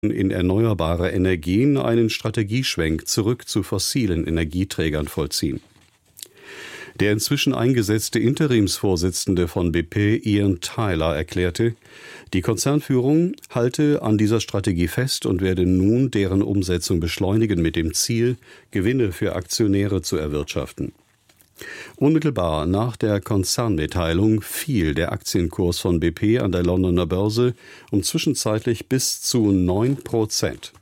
in erneuerbare Energien einen Strategieschwenk zurück zu fossilen Energieträgern vollziehen. Der inzwischen eingesetzte Interimsvorsitzende von BP, Ian Tyler, erklärte, die Konzernführung halte an dieser Strategie fest und werde nun deren Umsetzung beschleunigen mit dem Ziel, Gewinne für Aktionäre zu erwirtschaften. Unmittelbar nach der Konzernmitteilung fiel der Aktienkurs von BP an der Londoner Börse um zwischenzeitlich bis zu 9%.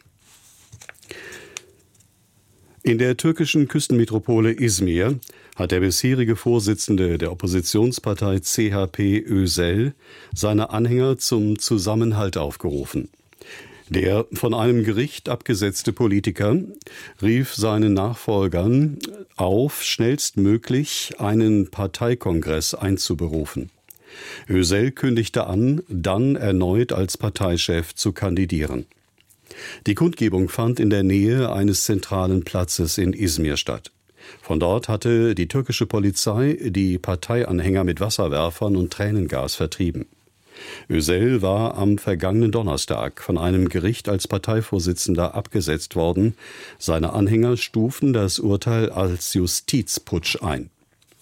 In der türkischen Küstenmetropole Izmir hat der bisherige Vorsitzende der Oppositionspartei CHP Özel seine Anhänger zum Zusammenhalt aufgerufen. Der von einem Gericht abgesetzte Politiker rief seinen Nachfolgern auf, schnellstmöglich einen Parteikongress einzuberufen. Özel kündigte an, dann erneut als Parteichef zu kandidieren. Die Kundgebung fand in der Nähe eines zentralen Platzes in Izmir statt. Von dort hatte die türkische Polizei die Parteianhänger mit Wasserwerfern und Tränengas vertrieben. Özel war am vergangenen Donnerstag von einem Gericht als Parteivorsitzender abgesetzt worden. Seine Anhänger stufen das Urteil als Justizputsch ein.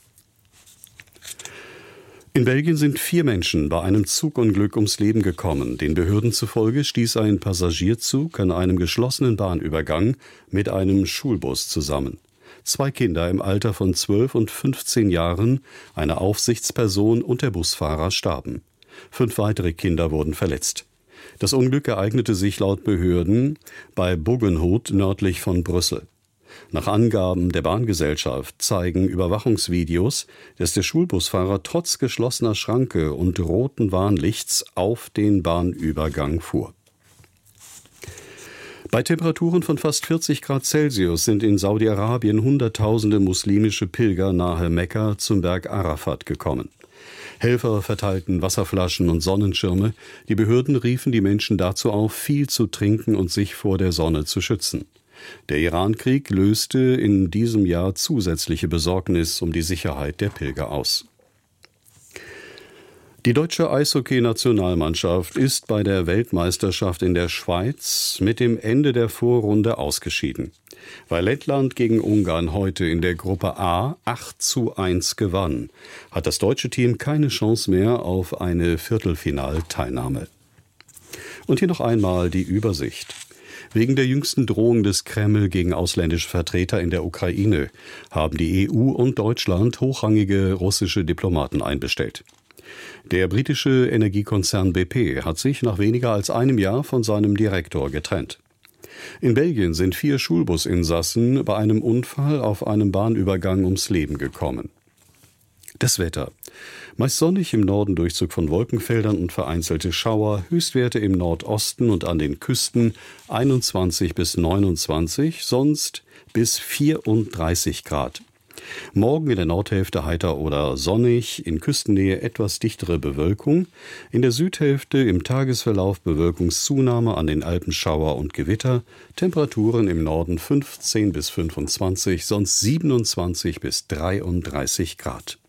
In Belgien sind 4 Menschen bei einem Zugunglück ums Leben gekommen. Den Behörden zufolge stieß ein Passagierzug an einem geschlossenen Bahnübergang mit einem Schulbus zusammen. 2 Kinder im Alter von 12 und 15 Jahren, eine Aufsichtsperson und der Busfahrer starben. 5 weitere Kinder wurden verletzt. Das Unglück ereignete sich laut Behörden bei Buggenhout nördlich von Brüssel. Nach Angaben der Bahngesellschaft zeigen Überwachungsvideos, dass der Schulbusfahrer trotz geschlossener Schranke und roten Warnlichts auf den Bahnübergang fuhr. Bei Temperaturen von fast 40 Grad Celsius sind in Saudi-Arabien Hunderttausende muslimische Pilger nahe Mekka zum Berg Arafat gekommen. Helfer verteilten Wasserflaschen und Sonnenschirme. Die Behörden riefen die Menschen dazu auf, viel zu trinken und sich vor der Sonne zu schützen. Der Irankrieg löste in diesem Jahr zusätzliche Besorgnis um die Sicherheit der Pilger aus. Die deutsche Eishockey-Nationalmannschaft ist bei der Weltmeisterschaft in der Schweiz mit dem Ende der Vorrunde ausgeschieden. Weil Lettland gegen Ungarn heute in der Gruppe A 8:1 gewann, hat das deutsche Team keine Chance mehr auf eine Viertelfinalteilnahme. Und hier noch einmal die Übersicht. Wegen der jüngsten Drohung des Kreml gegen ausländische Vertreter in der Ukraine haben die EU und Deutschland hochrangige russische Diplomaten einbestellt. Der britische Energiekonzern BP hat sich nach weniger als einem Jahr von seinem Direktor getrennt. In Belgien sind 4 Schulbusinsassen bei einem Unfall auf einem Bahnübergang ums Leben gekommen. Das Wetter. Meist sonnig, im Norden Durchzug von Wolkenfeldern und vereinzelte Schauer, Höchstwerte im Nordosten und an den Küsten 21 bis 29, sonst bis 34 Grad. Morgen in der Nordhälfte heiter oder sonnig, in Küstennähe etwas dichtere Bewölkung, in der Südhälfte im Tagesverlauf Bewölkungszunahme, an den Alpen Schauer und Gewitter, Temperaturen im Norden 15 bis 25, sonst 27 bis 33 Grad.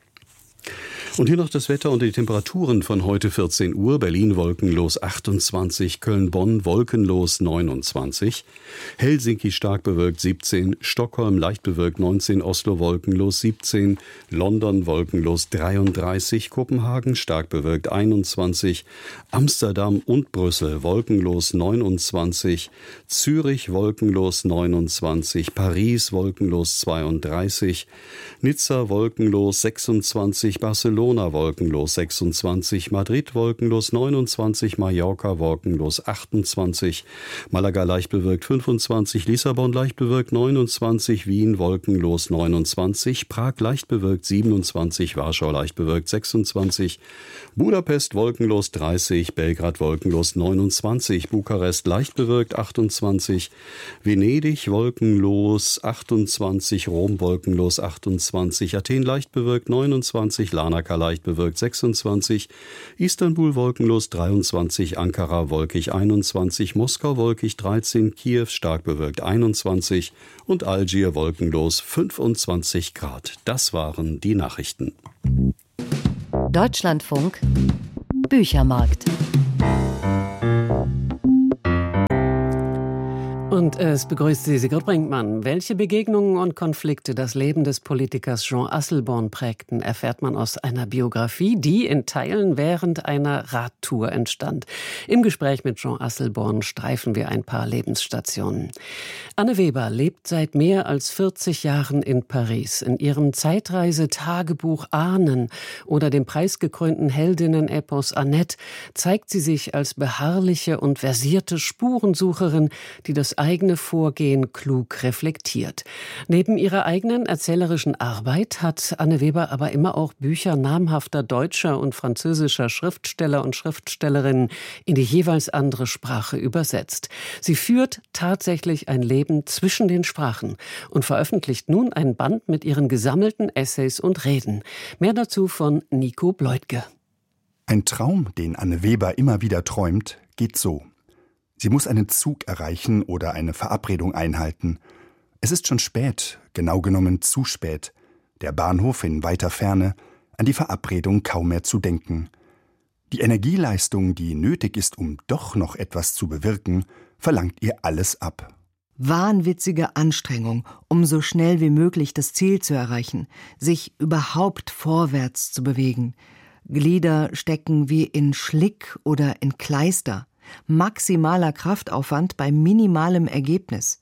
Und hier noch das Wetter und die Temperaturen von heute 14 Uhr. Berlin wolkenlos 28, Köln-Bonn wolkenlos 29, Helsinki stark bewölkt 17, Stockholm leicht bewölkt 19, Oslo wolkenlos 17, London wolkenlos 33, Kopenhagen stark bewölkt 21, Amsterdam und Brüssel wolkenlos 29, Zürich wolkenlos 29, Paris wolkenlos 32, Nizza wolkenlos 26, Barcelona wolkenlos 26, Madrid wolkenlos 29, Mallorca wolkenlos 28, Malaga leicht bewölkt 25, Lissabon leicht bewölkt 29, Wien wolkenlos 29, Prag leicht bewölkt 27, Warschau leicht bewölkt 26, Budapest wolkenlos 30, Belgrad wolkenlos 29, Bukarest leicht bewölkt 28, Venedig wolkenlos 28, Rom wolkenlos 28, Athen leicht bewölkt 29, Larnaca leicht bewölkt 26, Istanbul wolkenlos 23, Ankara wolkig 21, Moskau wolkig 13, Kiew stark bewölkt 21 und Algier wolkenlos 25 Grad. Das waren die Nachrichten. Deutschlandfunk Büchermarkt. Und es begrüßt Sie Sigrid Brinkmann. Welche Begegnungen und Konflikte das Leben des Politikers Jean Asselborn prägten, erfährt man aus einer Biografie, die in Teilen während einer Radtour entstand. Im Gespräch mit Jean Asselborn streifen wir ein paar Lebensstationen. Anne Weber lebt seit mehr als 40 Jahren in Paris. In ihrem Zeitreisetagebuch Ahnen oder dem preisgekrönten Heldinnen-Epos Annette zeigt sie sich als beharrliche und versierte Spurensucherin, die das eigene Vorgehen klug reflektiert. Neben ihrer eigenen erzählerischen Arbeit hat Anne Weber aber immer auch Bücher namhafter deutscher und französischer Schriftsteller und Schriftstellerinnen in die jeweils andere Sprache übersetzt. Sie führt tatsächlich ein Leben zwischen den Sprachen und veröffentlicht nun ein Band mit ihren gesammelten Essays und Reden. Mehr dazu von Nico Bleutge. Ein Traum, den Anne Weber immer wieder träumt, geht so. Sie muss einen Zug erreichen oder eine Verabredung einhalten. Es ist schon spät, genau genommen zu spät. Der Bahnhof in weiter Ferne, an die Verabredung kaum mehr zu denken. Die Energieleistung, die nötig ist, um doch noch etwas zu bewirken, verlangt ihr alles ab. Wahnwitzige Anstrengung, um so schnell wie möglich das Ziel zu erreichen, sich überhaupt vorwärts zu bewegen. Glieder stecken wie in Schlick oder in Kleister. Maximaler Kraftaufwand bei minimalem Ergebnis.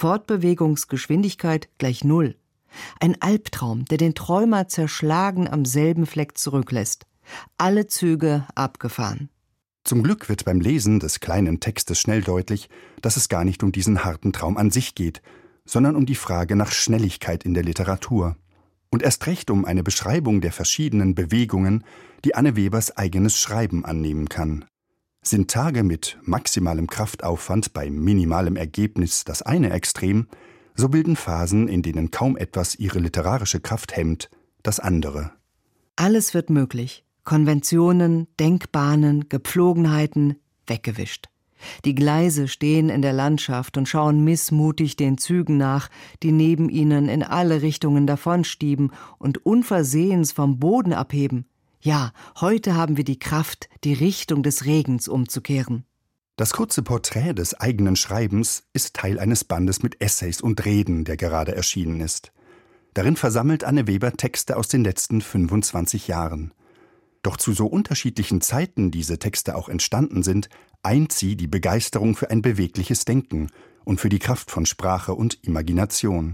Fortbewegungsgeschwindigkeit gleich 0. Ein Albtraum, der den Träumer zerschlagen am selben Fleck zurücklässt. Alle Züge abgefahren. Zum Glück wird beim Lesen des kleinen Textes schnell deutlich, dass es gar nicht um diesen harten Traum an sich geht, sondern um die Frage nach Schnelligkeit in der Literatur. Und erst recht um eine Beschreibung der verschiedenen Bewegungen, die Anne Webers eigenes Schreiben annehmen kann. Sind Tage mit maximalem Kraftaufwand bei minimalem Ergebnis das eine Extrem, so bilden Phasen, in denen kaum etwas ihre literarische Kraft hemmt, das andere. Alles wird möglich. Konventionen, Denkbahnen, Gepflogenheiten weggewischt. Die Gleise stehen in der Landschaft und schauen missmutig den Zügen nach, die neben ihnen in alle Richtungen davonstieben und unversehens vom Boden abheben. Ja, heute haben wir die Kraft, die Richtung des Regens umzukehren. Das kurze Porträt des eigenen Schreibens ist Teil eines Bandes mit Essays und Reden, der gerade erschienen ist. Darin versammelt Anne Weber Texte aus den letzten 25 Jahren. Doch zu so unterschiedlichen Zeiten diese Texte auch entstanden sind, eint sie die Begeisterung für ein bewegliches Denken und für die Kraft von Sprache und Imagination.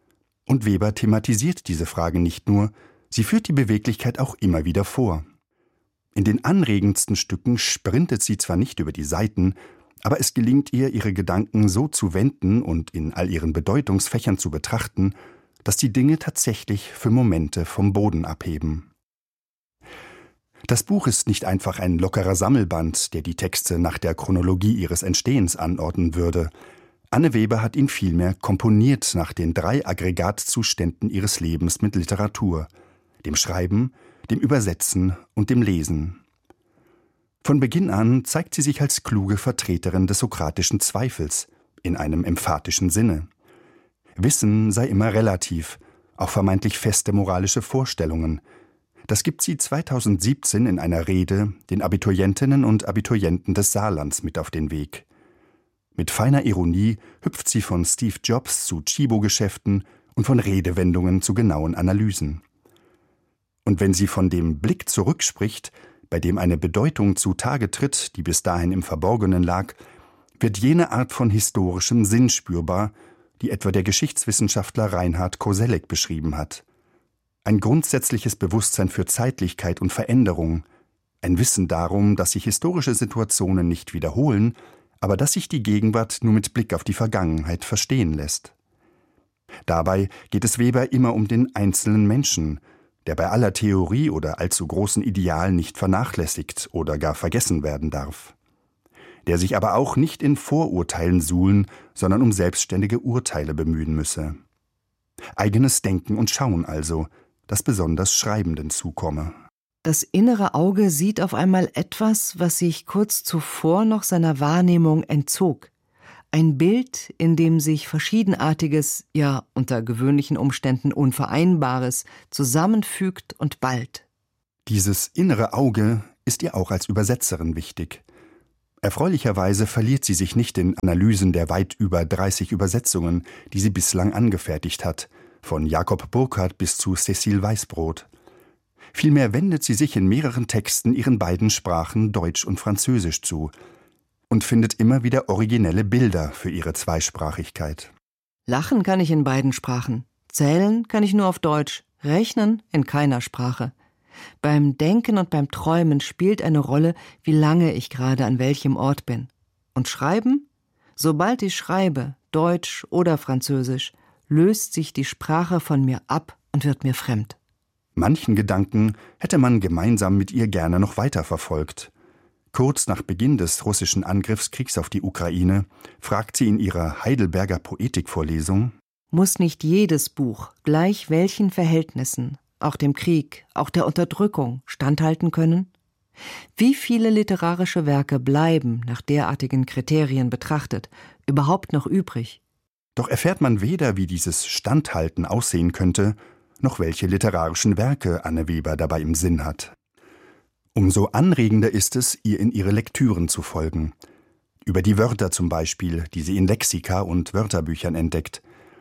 Und Weber thematisiert diese Frage nicht nur, sie führt die Beweglichkeit auch immer wieder vor. In den anregendsten Stücken sprintet sie zwar nicht über die Seiten, aber es gelingt ihr, ihre Gedanken so zu wenden und in all ihren Bedeutungsfächern zu betrachten, dass die Dinge tatsächlich für Momente vom Boden abheben. Das Buch ist nicht einfach ein lockerer Sammelband, der die Texte nach der Chronologie ihres Entstehens anordnen würde. Anne Weber hat ihn vielmehr komponiert nach den 3 Aggregatzuständen ihres Lebens mit Literatur: dem Schreiben, dem Übersetzen und dem Lesen. Von Beginn an zeigt sie sich als kluge Vertreterin des sokratischen Zweifels, in einem emphatischen Sinne. Wissen sei immer relativ, auch vermeintlich feste moralische Vorstellungen. Das gibt sie 2017 in einer Rede den Abiturientinnen und Abiturienten des Saarlands mit auf den Weg. Mit feiner Ironie hüpft sie von Steve Jobs zu Chibo-Geschäften und von Redewendungen zu genauen Analysen. Und wenn sie von dem Blick zurückspricht, bei dem eine Bedeutung zutage tritt, die bis dahin im Verborgenen lag, wird jene Art von historischem Sinn spürbar, die etwa der Geschichtswissenschaftler Reinhard Koselleck beschrieben hat. Ein grundsätzliches Bewusstsein für Zeitlichkeit und Veränderung, ein Wissen darum, dass sich historische Situationen nicht wiederholen, aber dass sich die Gegenwart nur mit Blick auf die Vergangenheit verstehen lässt. Dabei geht es Weber immer um den einzelnen Menschen, der bei aller Theorie oder allzu großen Idealen nicht vernachlässigt oder gar vergessen werden darf. Der sich aber auch nicht in Vorurteilen suhlen, sondern um selbstständige Urteile bemühen müsse. Eigenes Denken und Schauen also, das besonders Schreibenden zukomme. Das innere Auge sieht auf einmal etwas, was sich kurz zuvor noch seiner Wahrnehmung entzog. Ein Bild, in dem sich Verschiedenartiges, ja unter gewöhnlichen Umständen Unvereinbares, zusammenfügt und ballt. Dieses innere Auge ist ihr auch als Übersetzerin wichtig. Erfreulicherweise verliert sie sich nicht in Analysen der weit über 30 Übersetzungen, die sie bislang angefertigt hat, von Jakob Burckhardt bis zu Cécile Weißbrot. Vielmehr wendet sie sich in mehreren Texten ihren beiden Sprachen Deutsch und Französisch zu und findet immer wieder originelle Bilder für ihre Zweisprachigkeit. Lachen kann ich in beiden Sprachen, zählen kann ich nur auf Deutsch, rechnen in keiner Sprache. Beim Denken und beim Träumen spielt eine Rolle, wie lange ich gerade an welchem Ort bin. Und schreiben? Sobald ich schreibe, Deutsch oder Französisch, löst sich die Sprache von mir ab und wird mir fremd. Manchen Gedanken hätte man gemeinsam mit ihr gerne noch weiterverfolgt. Kurz nach Beginn des russischen Angriffskriegs auf die Ukraine fragt sie in ihrer Heidelberger Poetikvorlesung: Muss nicht jedes Buch, gleich welchen Verhältnissen, auch dem Krieg, auch der Unterdrückung, standhalten können? Wie viele literarische Werke bleiben, nach derartigen Kriterien betrachtet, überhaupt noch übrig? Doch erfährt man weder, wie dieses Standhalten aussehen könnte, noch welche literarischen Werke Anne Weber dabei im Sinn hat. Umso anregender ist es, ihr in ihre Lektüren zu folgen. Über die Wörter zum Beispiel, die sie in Lexika und Wörterbüchern entdeckt.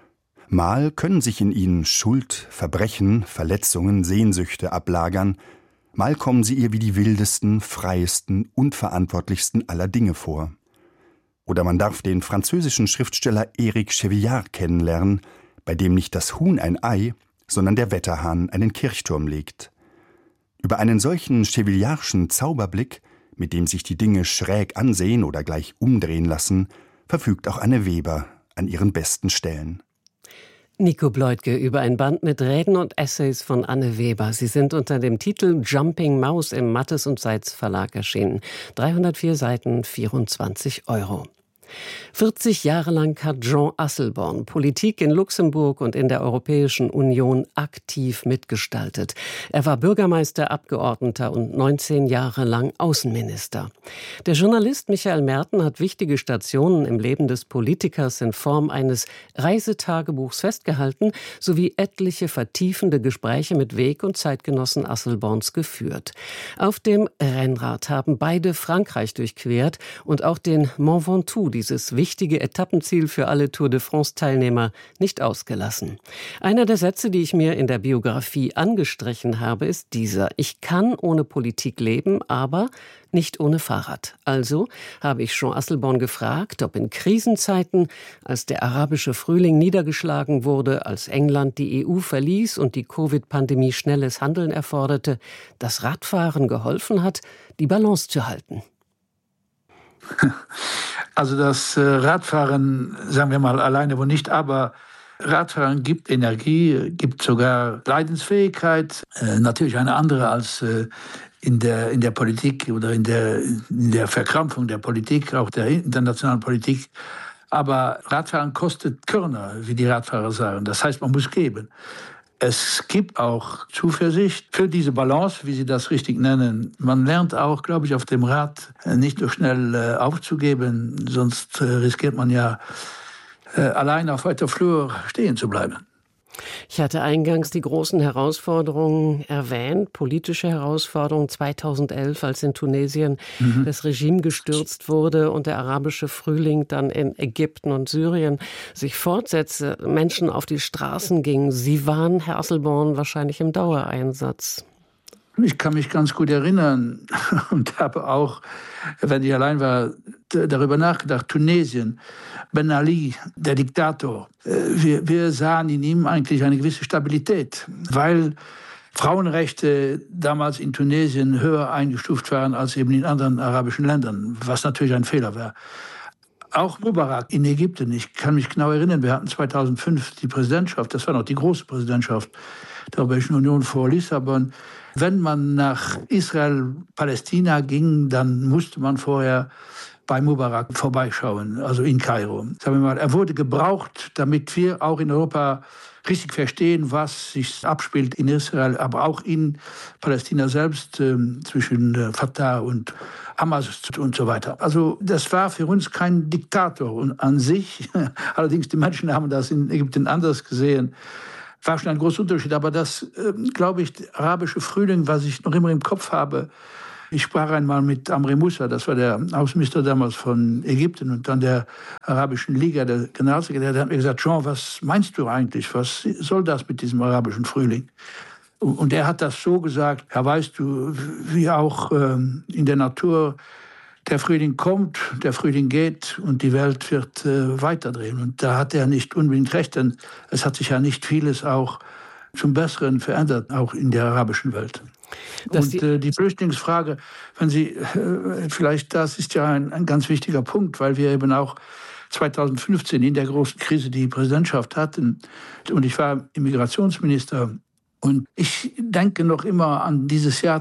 Mal können sich in ihnen Schuld, Verbrechen, Verletzungen, Sehnsüchte ablagern, mal kommen sie ihr wie die wildesten, freiesten, unverantwortlichsten aller Dinge vor. Oder man darf den französischen Schriftsteller Éric Chevillard kennenlernen, bei dem nicht das Huhn ein Ei, sondern der Wetterhahn einen Kirchturm legt. Über einen solchen Chevillardschen Zauberblick, mit dem sich die Dinge schräg ansehen oder gleich umdrehen lassen, verfügt auch Anne Weber an ihren besten Stellen. Nico Bleutke über ein Band mit Reden und Essays von Anne Weber. Sie sind unter dem Titel Jumping Mouse im Mattes und Seitz Verlag erschienen. 304 Seiten, 24 €. 40 Jahre lang hat Jean Asselborn Politik in Luxemburg und in der Europäischen Union aktiv mitgestaltet. Er war Bürgermeister, Abgeordneter und 19 Jahre lang Außenminister. Der Journalist Michael Merten hat wichtige Stationen im Leben des Politikers in Form eines Reisetagebuchs festgehalten, sowie etliche vertiefende Gespräche mit Weg- und Zeitgenossen Asselborns geführt. Auf dem Rennrad haben beide Frankreich durchquert und auch den Mont Ventoux, dieses wichtige Etappenziel für alle Tour de France-Teilnehmer, nicht ausgelassen. Einer der Sätze, die ich mir in der Biografie angestrichen habe, ist dieser: Ich kann ohne Politik leben, aber nicht ohne Fahrrad. Also habe ich Jean Asselborn gefragt, ob in Krisenzeiten, als der arabische Frühling niedergeschlagen wurde, als England die EU verließ und die Covid-Pandemie schnelles Handeln erforderte, das Radfahren geholfen hat, die Balance zu halten. Also das Radfahren, sagen wir mal, alleine wo nicht, aber Radfahren gibt Energie, gibt sogar Leidensfähigkeit, natürlich eine andere als in der Politik oder in der Verkrampfung der Politik, auch der internationalen Politik. Aber Radfahren kostet Körner, wie die Radfahrer sagen. Das heißt, man muss geben. Es gibt auch Zuversicht für diese Balance, wie Sie das richtig nennen. Man lernt auch, glaube ich, auf dem Rad nicht so schnell aufzugeben, sonst riskiert man ja allein auf weiter Flur stehen zu bleiben. Ich hatte eingangs die großen Herausforderungen erwähnt, politische Herausforderungen 2011, als in Tunesien das Regime gestürzt wurde und der arabische Frühling dann in Ägypten und Syrien sich fortsetzte, Menschen auf die Straßen gingen. Sie waren, Herr Asselborn, wahrscheinlich im Dauereinsatz. Ich kann mich ganz gut erinnern und habe auch, wenn ich allein war, darüber nachgedacht. Tunesien, Ben Ali, der Diktator. Wir sahen in ihm eigentlich eine gewisse Stabilität, weil Frauenrechte damals in Tunesien höher eingestuft waren als eben in anderen arabischen Ländern, was natürlich ein Fehler war. Auch Mubarak in Ägypten, ich kann mich genau erinnern, wir hatten 2005 die Präsidentschaft, das war noch die große Präsidentschaft der Europäischen Union vor Lissabon. Wenn man nach Israel, Palästina ging, dann musste man vorher bei Mubarak vorbeischauen, also in Kairo. Sagen wir mal, er wurde gebraucht, damit wir auch in Europa richtig verstehen, was sich abspielt in Israel, aber auch in Palästina selbst, zwischen Fatah und Hamas und so weiter. Also das war für uns kein Diktator an sich. Allerdings, die Menschen haben das in Ägypten anders gesehen. War schon ein großer Unterschied. Aber das, glaube ich, der arabische Frühling, was ich noch immer im Kopf habe, Ich sprach einmal mit Amri Moussa, das war der Außenminister damals von Ägypten und dann der Arabischen Liga, der Generalsekretär, der hat mir gesagt, Jean, was meinst du eigentlich? Was soll das mit diesem arabischen Frühling? Und er hat das so gesagt, ja, weißt du, wie auch in der Natur, der Frühling kommt, der Frühling geht und die Welt wird weiterdrehen. Und da hat er nicht unbedingt recht, denn es hat sich ja nicht vieles auch zum Besseren verändert, auch in der arabischen Welt. Und die Flüchtlingsfrage, wenn Sie, vielleicht das ist ja ein ganz wichtiger Punkt, weil wir eben auch 2015 in der großen Krise die Präsidentschaft hatten und ich war Immigrationsminister. Und ich denke noch immer an dieses Jahr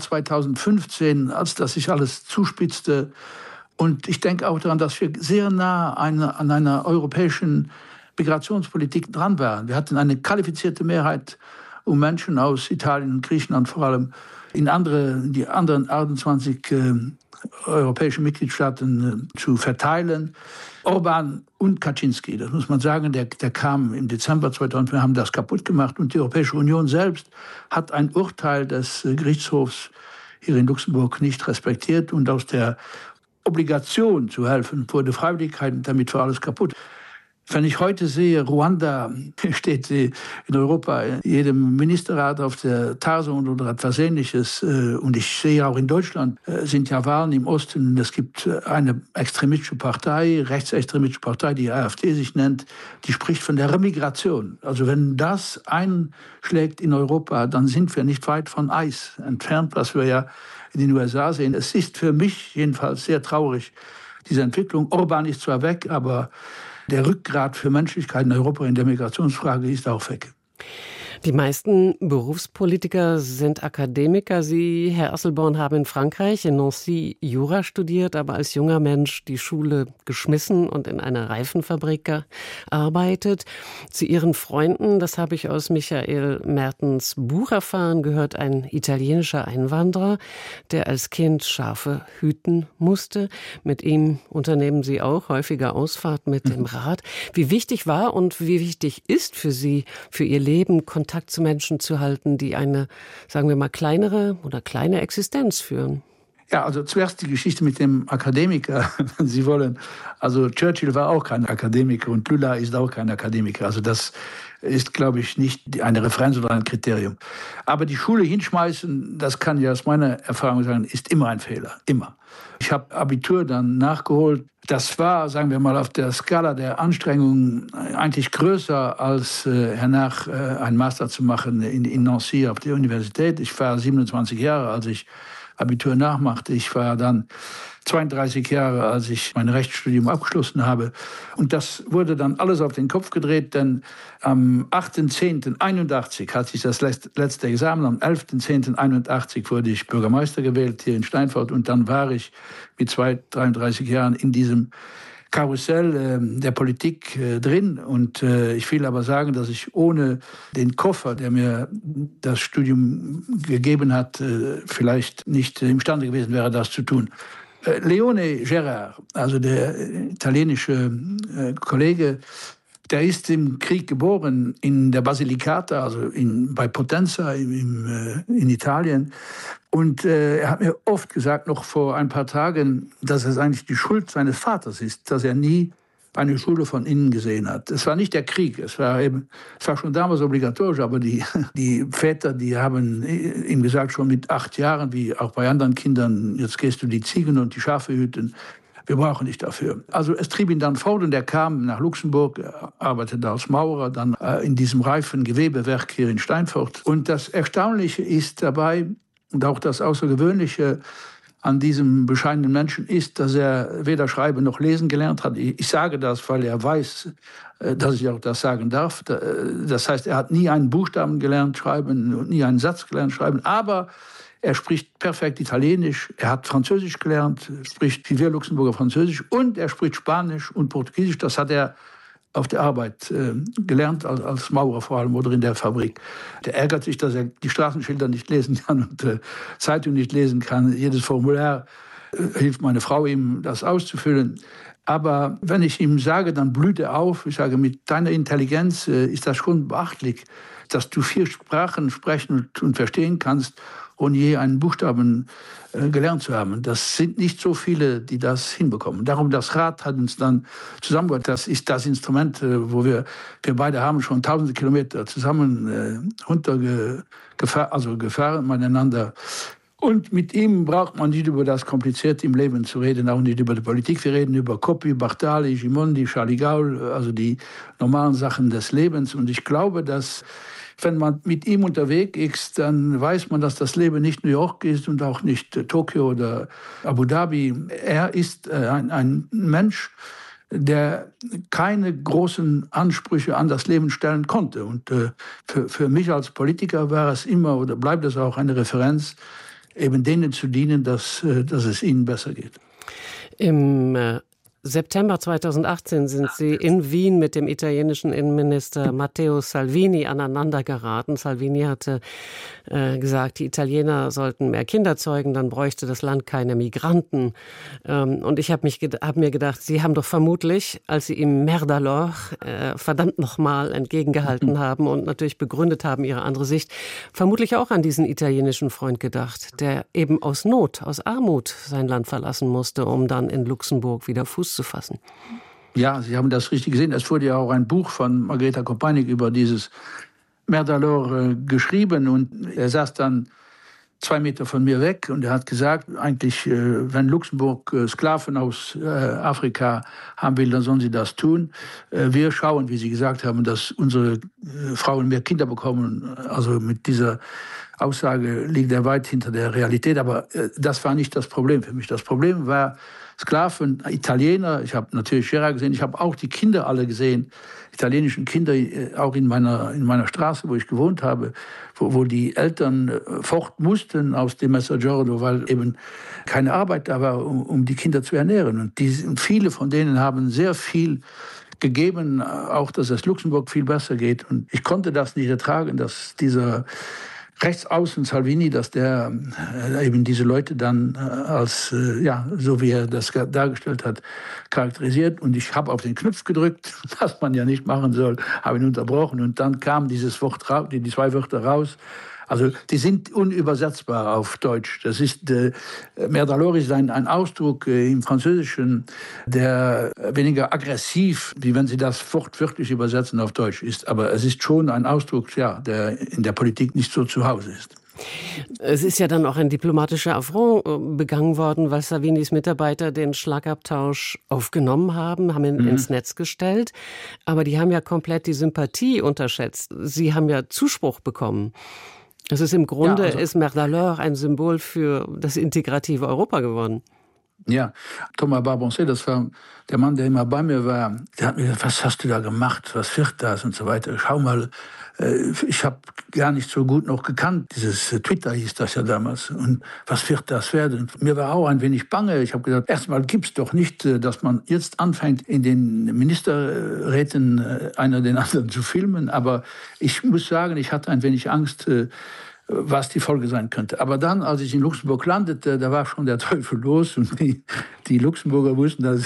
2015, als das sich alles zuspitzte. Und ich denke auch daran, dass wir sehr nah an einer europäischen Migrationspolitik dran waren. Wir hatten eine qualifizierte Mehrheit, um Menschen aus Italien und Griechenland vor allem in die anderen 28 europäischen Mitgliedstaaten zu verteilen. Orban und Kaczynski, das muss man sagen, der kam im Dezember 2005, haben das kaputt gemacht. Und die Europäische Union selbst hat ein Urteil des Gerichtshofs hier in Luxemburg nicht respektiert. Und aus der Obligation zu helfen wurde Freiwilligkeit und damit war alles kaputt. Wenn ich heute sehe, Ruanda steht in Europa, in jedem Ministerrat auf der Tagung oder etwas Ähnliches. Und ich sehe auch in Deutschland sind ja Wahlen im Osten. Es gibt eine extremistische Partei, rechtsextremistische Partei, die AfD sich nennt, die spricht von der Remigration. Also wenn das einschlägt in Europa, dann sind wir nicht weit von Eis entfernt, was wir ja in den USA sehen. Es ist für mich jedenfalls sehr traurig, diese Entwicklung. Orban ist zwar weg, aber der Rückgrat für Menschlichkeit in Europa in der Migrationsfrage ist auch weg. Die meisten Berufspolitiker sind Akademiker. Sie, Herr Asselborn, haben in Frankreich, in Nancy, Jura studiert, aber als junger Mensch die Schule geschmissen und in einer Reifenfabrik gearbeitet. Zu Ihren Freunden, das habe ich aus Michael Mertens Buch erfahren, gehört ein italienischer Einwanderer, der als Kind Schafe hüten musste. Mit ihm unternehmen Sie auch häufiger Ausfahrt mit dem Rad. Wie wichtig war und wie wichtig ist für Sie, für Ihr Leben, Kontakt zu Menschen zu halten, die eine, sagen wir mal, kleinere oder kleine Existenz führen? Ja, also zuerst die Geschichte mit dem Akademiker, wenn Sie wollen. Also Churchill war auch kein Akademiker und Lula ist auch kein Akademiker. Also das ist, glaube ich, nicht eine Referenz oder ein Kriterium. Aber die Schule hinschmeißen, das kann ich aus meiner Erfahrung sagen, ist immer ein Fehler. Immer. Ich habe Abitur dann nachgeholt. Das war, sagen wir mal, auf der Skala der Anstrengungen eigentlich größer als hernach einen Master zu machen in Nancy auf der Universität. Ich war 27 Jahre, als ich Abitur nachmachte. Ich war dann 32 Jahre, als ich mein Rechtsstudium abgeschlossen habe. Und das wurde dann alles auf den Kopf gedreht, denn am 8.10.81 hatte ich das letzte Examen, am 11.10.81 wurde ich Bürgermeister gewählt hier in Steinfurt und dann war ich mit 33 Jahren in diesem Karussell der Politik drin. Und ich will aber sagen, dass ich ohne den Koffer, der mir das Studium gegeben hat, vielleicht nicht imstande gewesen wäre, das zu tun. Leone Gerard, also der italienische Kollege, der ist im Krieg geboren in der Basilicata, also bei Potenza in Italien. Und er hat mir oft gesagt, noch vor ein paar Tagen, dass es eigentlich die Schuld seines Vaters ist, dass er nie eine Schule von innen gesehen hat. Es war nicht der Krieg, es war schon damals obligatorisch, aber die Väter, die haben ihm gesagt, schon mit 8 Jahren, wie auch bei anderen Kindern, jetzt gehst du die Ziegen und die Schafe hüten. Wir brauchen dich dafür. Also es trieb ihn dann fort und er kam nach Luxemburg, arbeitete als Maurer, dann in diesem Reifengewebewerk hier in Steinfurt. Und das Erstaunliche ist dabei, und auch das Außergewöhnliche an diesem bescheidenen Menschen ist, dass er weder schreiben noch lesen gelernt hat. Ich sage das, weil er weiß, dass ich auch das sagen darf. Das heißt, er hat nie einen Buchstaben gelernt schreiben und nie einen Satz gelernt schreiben, aber er spricht perfekt Italienisch, er hat Französisch gelernt, spricht wie wir Luxemburger Französisch und er spricht Spanisch und Portugiesisch. Das hat er auf der Arbeit gelernt, als Maurer vor allem oder in der Fabrik. Der ärgert sich, dass er die Straßenschilder nicht lesen kann und Zeitung nicht lesen kann. Jedes Formular hilft meine Frau ihm, das auszufüllen. Aber wenn ich ihm sage, dann blüht er auf. Ich sage, mit deiner Intelligenz ist das schon beachtlich, dass du 4 Sprachen sprechen und verstehen kannst, ohne je einen Buchstaben gelernt zu haben. Das sind nicht so viele, die das hinbekommen. Darum, das Rad hat uns dann zusammengebracht. Das ist das Instrument, wo wir beide haben schon tausende Kilometer zusammen gefahren miteinander. Und mit ihm braucht man nicht über das Komplizierte im Leben zu reden, auch nicht über die Politik. Wir reden über Coppi, Bartali, Gimondi, Charlie Gaulle, also die normalen Sachen des Lebens. Und ich glaube, dass wenn man mit ihm unterwegs ist, dann weiß man, dass das Leben nicht New York ist und auch nicht Tokio oder Abu Dhabi. Er ist ein Mensch, der keine großen Ansprüche an das Leben stellen konnte. Und für mich als Politiker war es immer oder bleibt es auch eine Referenz, eben denen zu dienen, dass es ihnen besser geht. Im September 2018 sind Sie in Wien mit dem italienischen Innenminister Matteo Salvini aneinandergeraten. Salvini hatte gesagt, die Italiener sollten mehr Kinder zeugen, dann bräuchte das Land keine Migranten. Und ich habe mir gedacht, Sie haben doch vermutlich, als Sie ihm Merdalor verdammt nochmal entgegengehalten haben und natürlich begründet haben, Ihre andere Sicht, vermutlich auch an diesen italienischen Freund gedacht, der eben aus Not, aus Armut sein Land verlassen musste, um dann in Luxemburg wieder Fuß zu fassen. Ja, Sie haben das richtig gesehen. Es wurde ja auch ein Buch von Margherita Kopanik über dieses Merdalor geschrieben und er saß dann 2 Meter von mir weg und er hat gesagt, eigentlich, wenn Luxemburg Sklaven aus Afrika haben will, dann sollen sie das tun. Wir schauen, wie Sie gesagt haben, dass unsere Frauen mehr Kinder bekommen. Also mit dieser Aussage liegt er weit hinter der Realität, aber das war nicht das Problem für mich. Das Problem war Sklaven, Italiener. Ich habe natürlich Scherer gesehen, ich habe auch die Kinder alle gesehen, italienischen Kinder, auch in meiner Straße, wo ich gewohnt habe, wo die Eltern fort mussten aus dem Mezzogiorno, weil eben keine Arbeit da war, um die Kinder zu ernähren. Und viele von denen haben sehr viel gegeben, auch dass es Luxemburg viel besser geht. Und ich konnte das nicht ertragen, dass dieser Rechtsaußen Salvini, dass der eben diese Leute dann als, so wie er das dargestellt hat, charakterisiert. Und ich habe auf den Knopf gedrückt, was man ja nicht machen soll, habe ihn unterbrochen. Und dann kam dieses Wort, die 2 Wörter raus. Also die sind unübersetzbar auf Deutsch. Das ist Merdalor ist ein Ausdruck im Französischen, der weniger aggressiv, wie wenn Sie das wortwörtlich übersetzen auf Deutsch ist. Aber es ist schon ein Ausdruck, ja, der in der Politik nicht so zu Hause ist. Es ist ja dann auch ein diplomatischer Affront begangen worden, weil Salvinis Mitarbeiter den Schlagabtausch aufgenommen haben ihn ins Netz gestellt. Aber die haben ja komplett die Sympathie unterschätzt. Sie haben ja Zuspruch bekommen. Das ist im Grunde, ist Merdalor ein Symbol für das integrative Europa geworden. Ja, Thomas Barboncet, das war der Mann, der immer bei mir war. Der hat mir gesagt, was hast du da gemacht, was wird das und so weiter. Schau mal, ich habe gar nicht so gut noch gekannt. Dieses Twitter hieß das ja damals. Und was wird das werden? Mir war auch ein wenig bange. Ich habe gesagt, erstmal gibt es doch nicht, dass man jetzt anfängt, in den Ministerräten einer den anderen zu filmen. Aber ich muss sagen, ich hatte ein wenig Angst, was die Folge sein könnte. Aber dann, als ich in Luxemburg landete, da war schon der Teufel los und die Luxemburger wussten, dass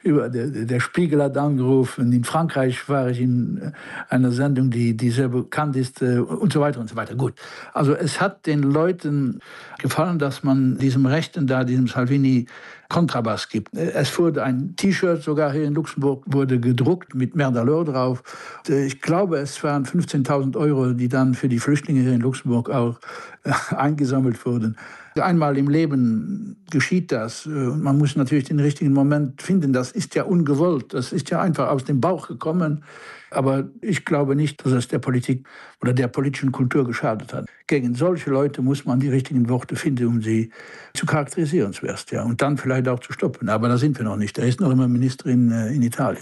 der Spiegel hat angerufen. In Frankreich war ich in einer Sendung, die sehr bekannt ist und so weiter und so weiter. Gut, also es hat den Leuten gefallen, dass man diesem Rechten da, diesem Salvini, Kontrabass gibt. Es wurde ein T-Shirt, sogar hier in Luxemburg, wurde gedruckt mit Merdalor drauf. Ich glaube, es waren 15.000 €, die dann für die Flüchtlinge hier in Luxemburg auch eingesammelt wurden. Einmal im Leben geschieht das. Man muss natürlich den richtigen Moment finden. Das ist ja ungewollt. Das ist ja einfach aus dem Bauch gekommen. Aber ich glaube nicht, dass es der Politik oder der politischen Kultur geschadet hat. Gegen solche Leute muss man die richtigen Worte finden, um sie zu charakterisieren zuerst. Ja. Und dann vielleicht auch zu stoppen. Aber da sind wir noch nicht. Er ist noch immer Minister in Italien.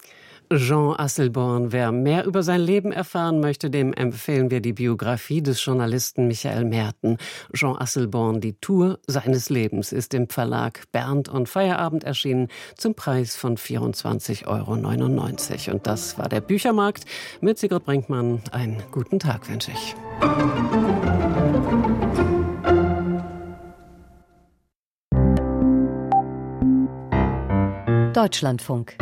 Jean Asselborn. Wer mehr über sein Leben erfahren möchte, dem empfehlen wir die Biografie des Journalisten Michael Merten. Jean Asselborn, die Tour seines Lebens, ist im Verlag Bernd und Feierabend erschienen zum Preis von 24,99 €. Und das war der Büchermarkt mit Sigrid Brinkmann. Einen guten Tag wünsche ich. Deutschlandfunk.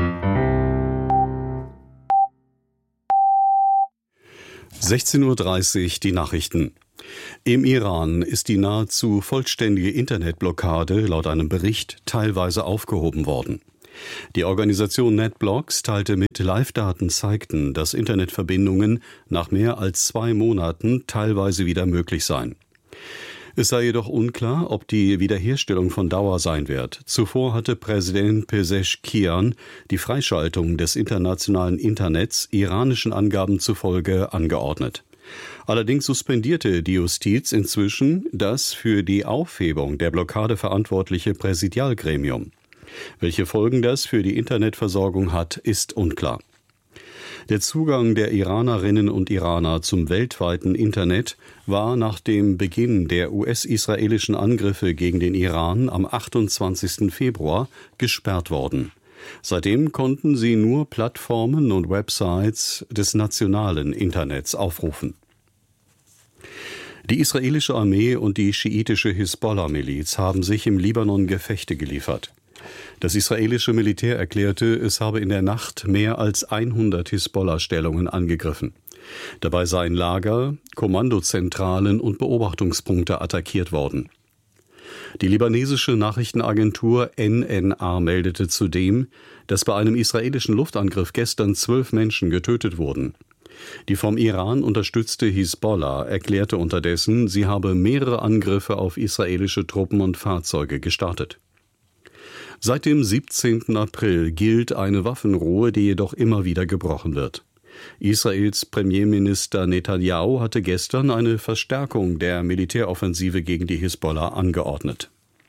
16:30 Uhr die Nachrichten. Im Iran ist die nahezu vollständige Internetblockade laut einem Bericht teilweise aufgehoben worden. Die Organisation NetBlocks teilte mit, Live-Daten zeigten, dass Internetverbindungen nach mehr als 2 Monaten teilweise wieder möglich seien. Es sei jedoch unklar, ob die Wiederherstellung von Dauer sein wird. Zuvor hatte Präsident Pezeshkian die Freischaltung des internationalen Internets iranischen Angaben zufolge angeordnet. Allerdings suspendierte die Justiz inzwischen das für die Aufhebung der Blockade verantwortliche Präsidialgremium. Welche Folgen das für die Internetversorgung hat, ist unklar. Der Zugang der Iranerinnen und Iraner zum weltweiten Internet war nach dem Beginn der US-israelischen Angriffe gegen den Iran am 28. Februar gesperrt worden. Seitdem konnten sie nur Plattformen und Websites des nationalen Internets aufrufen. Die israelische Armee und die schiitische Hisbollah-Miliz haben sich im Libanon Gefechte geliefert. Das israelische Militär erklärte, es habe in der Nacht mehr als 100 Hisbollah-Stellungen angegriffen. Dabei seien Lager, Kommandozentralen und Beobachtungspunkte attackiert worden. Die libanesische Nachrichtenagentur NNA meldete zudem, dass bei einem israelischen Luftangriff gestern 12 Menschen getötet wurden. Die vom Iran unterstützte Hisbollah erklärte unterdessen, sie habe mehrere Angriffe auf israelische Truppen und Fahrzeuge gestartet. Seit dem 17. April gilt eine Waffenruhe, die jedoch immer wieder gebrochen wird. Israels Premierminister Netanyahu hatte gestern eine Verstärkung der Militäroffensive gegen die Hisbollah angeordnet.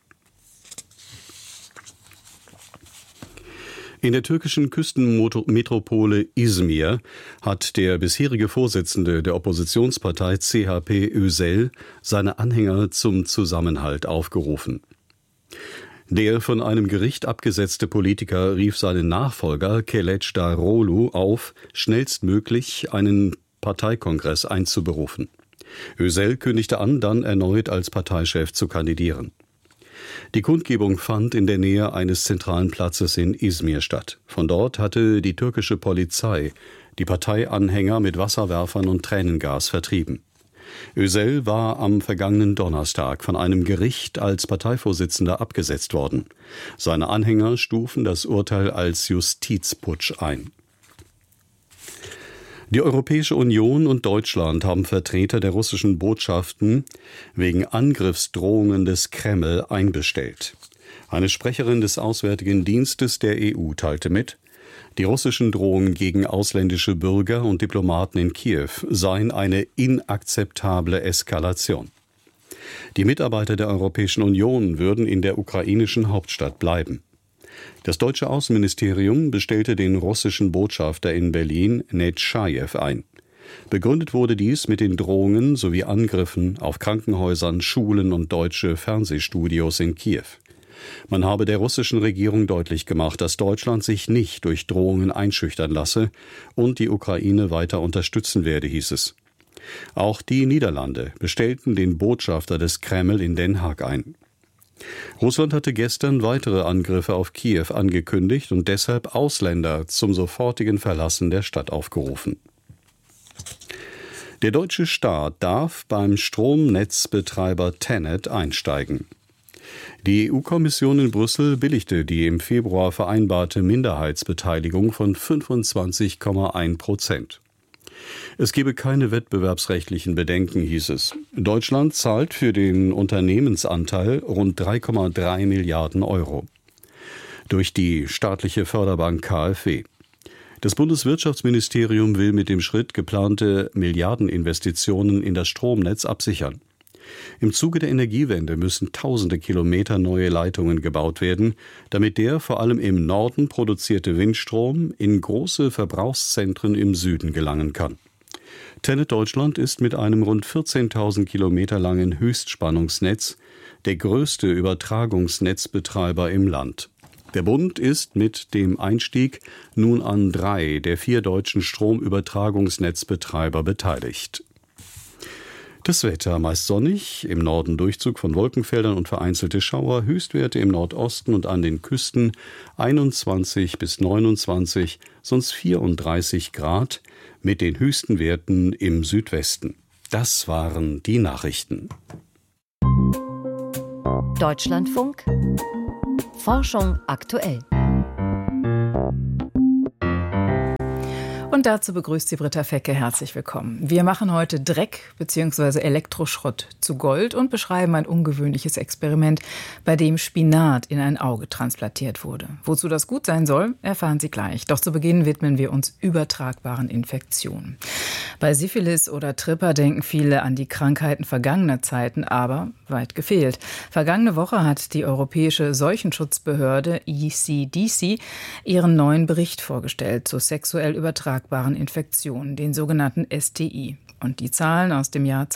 In der türkischen Küstenmetropole Izmir hat der bisherige Vorsitzende der Oppositionspartei CHP Özel seine Anhänger zum Zusammenhalt aufgerufen. Der von einem Gericht abgesetzte Politiker rief seinen Nachfolger Kılıçdaroğlu auf, schnellstmöglich einen Parteikongress einzuberufen. Özel kündigte an, dann erneut als Parteichef zu kandidieren. Die Kundgebung fand in der Nähe eines zentralen Platzes in Izmir statt. Von dort hatte die türkische Polizei die Parteianhänger mit Wasserwerfern und Tränengas vertrieben. Özel war am vergangenen Donnerstag von einem Gericht als Parteivorsitzender abgesetzt worden. Seine Anhänger stufen das Urteil als Justizputsch ein. Die Europäische Union und Deutschland haben Vertreter der russischen Botschaften wegen Angriffsdrohungen des Kreml einbestellt. Eine Sprecherin des Auswärtigen Dienstes der EU teilte mit, die russischen Drohungen gegen ausländische Bürger und Diplomaten in Kiew seien eine inakzeptable Eskalation. Die Mitarbeiter der Europäischen Union würden in der ukrainischen Hauptstadt bleiben. Das deutsche Außenministerium bestellte den russischen Botschafter in Berlin, Netschajew, ein. Begründet wurde dies mit den Drohungen sowie Angriffen auf Krankenhäusern, Schulen und deutsche Fernsehstudios in Kiew. Man habe der russischen Regierung deutlich gemacht, dass Deutschland sich nicht durch Drohungen einschüchtern lasse und die Ukraine weiter unterstützen werde, hieß es. Auch die Niederlande bestellten den Botschafter des Kreml in Den Haag ein. Russland hatte gestern weitere Angriffe auf Kiew angekündigt und deshalb Ausländer zum sofortigen Verlassen der Stadt aufgerufen. Der deutsche Staat darf beim Stromnetzbetreiber TenneT einsteigen. Die EU-Kommission in Brüssel billigte die im Februar vereinbarte Minderheitsbeteiligung von 25,1%. Es gebe keine wettbewerbsrechtlichen Bedenken, hieß es. Deutschland zahlt für den Unternehmensanteil rund 3,3 Milliarden Euro. Durch die staatliche Förderbank KfW. Das Bundeswirtschaftsministerium will mit dem Schritt geplante Milliardeninvestitionen in das Stromnetz absichern. Im Zuge der Energiewende müssen tausende Kilometer neue Leitungen gebaut werden, damit der vor allem im Norden produzierte Windstrom in große Verbrauchszentren im Süden gelangen kann. TenneT Deutschland ist mit einem rund 14.000 Kilometer langen Höchstspannungsnetz der größte Übertragungsnetzbetreiber im Land. Der Bund ist mit dem Einstieg nun an 3 der 4 deutschen Stromübertragungsnetzbetreiber beteiligt. Das Wetter meist sonnig, im Norden Durchzug von Wolkenfeldern und vereinzelte Schauer, Höchstwerte im Nordosten und an den Küsten 21 bis 29, sonst 34 Grad, mit den höchsten Werten im Südwesten. Das waren die Nachrichten. Deutschlandfunk Forschung aktuell. Und dazu begrüßt sie Britta Fecke. Herzlich willkommen. Wir machen heute Dreck bzw. Elektroschrott zu Gold und beschreiben ein ungewöhnliches Experiment, bei dem Spinat in ein Auge transplantiert wurde. Wozu das gut sein soll, erfahren Sie gleich. Doch zu Beginn widmen wir uns übertragbaren Infektionen. Bei Syphilis oder Tripper denken viele an die Krankheiten vergangener Zeiten, aber weit gefehlt. Vergangene Woche hat die Europäische Seuchenschutzbehörde ECDC ihren neuen Bericht vorgestellt zu sexuell übertragbaren Infektionen, den sogenannten STI. Und die Zahlen aus dem Jahr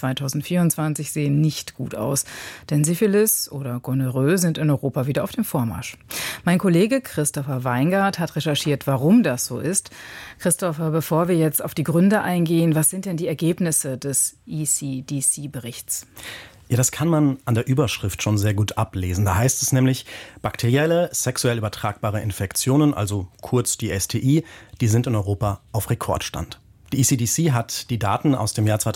2024 sehen nicht gut aus, denn Syphilis oder Gonorrhoe sind in Europa wieder auf dem Vormarsch. Mein Kollege Christopher Weingart hat recherchiert, warum das so ist. Christopher, bevor wir jetzt auf die Gründe eingehen, was sind denn die Ergebnisse des ECDC-Berichts? Ja, das kann man an der Überschrift schon sehr gut ablesen. Da heißt es nämlich, bakterielle, sexuell übertragbare Infektionen, also kurz die STI, die sind in Europa auf Rekordstand. Die ECDC hat die Daten aus dem Jahr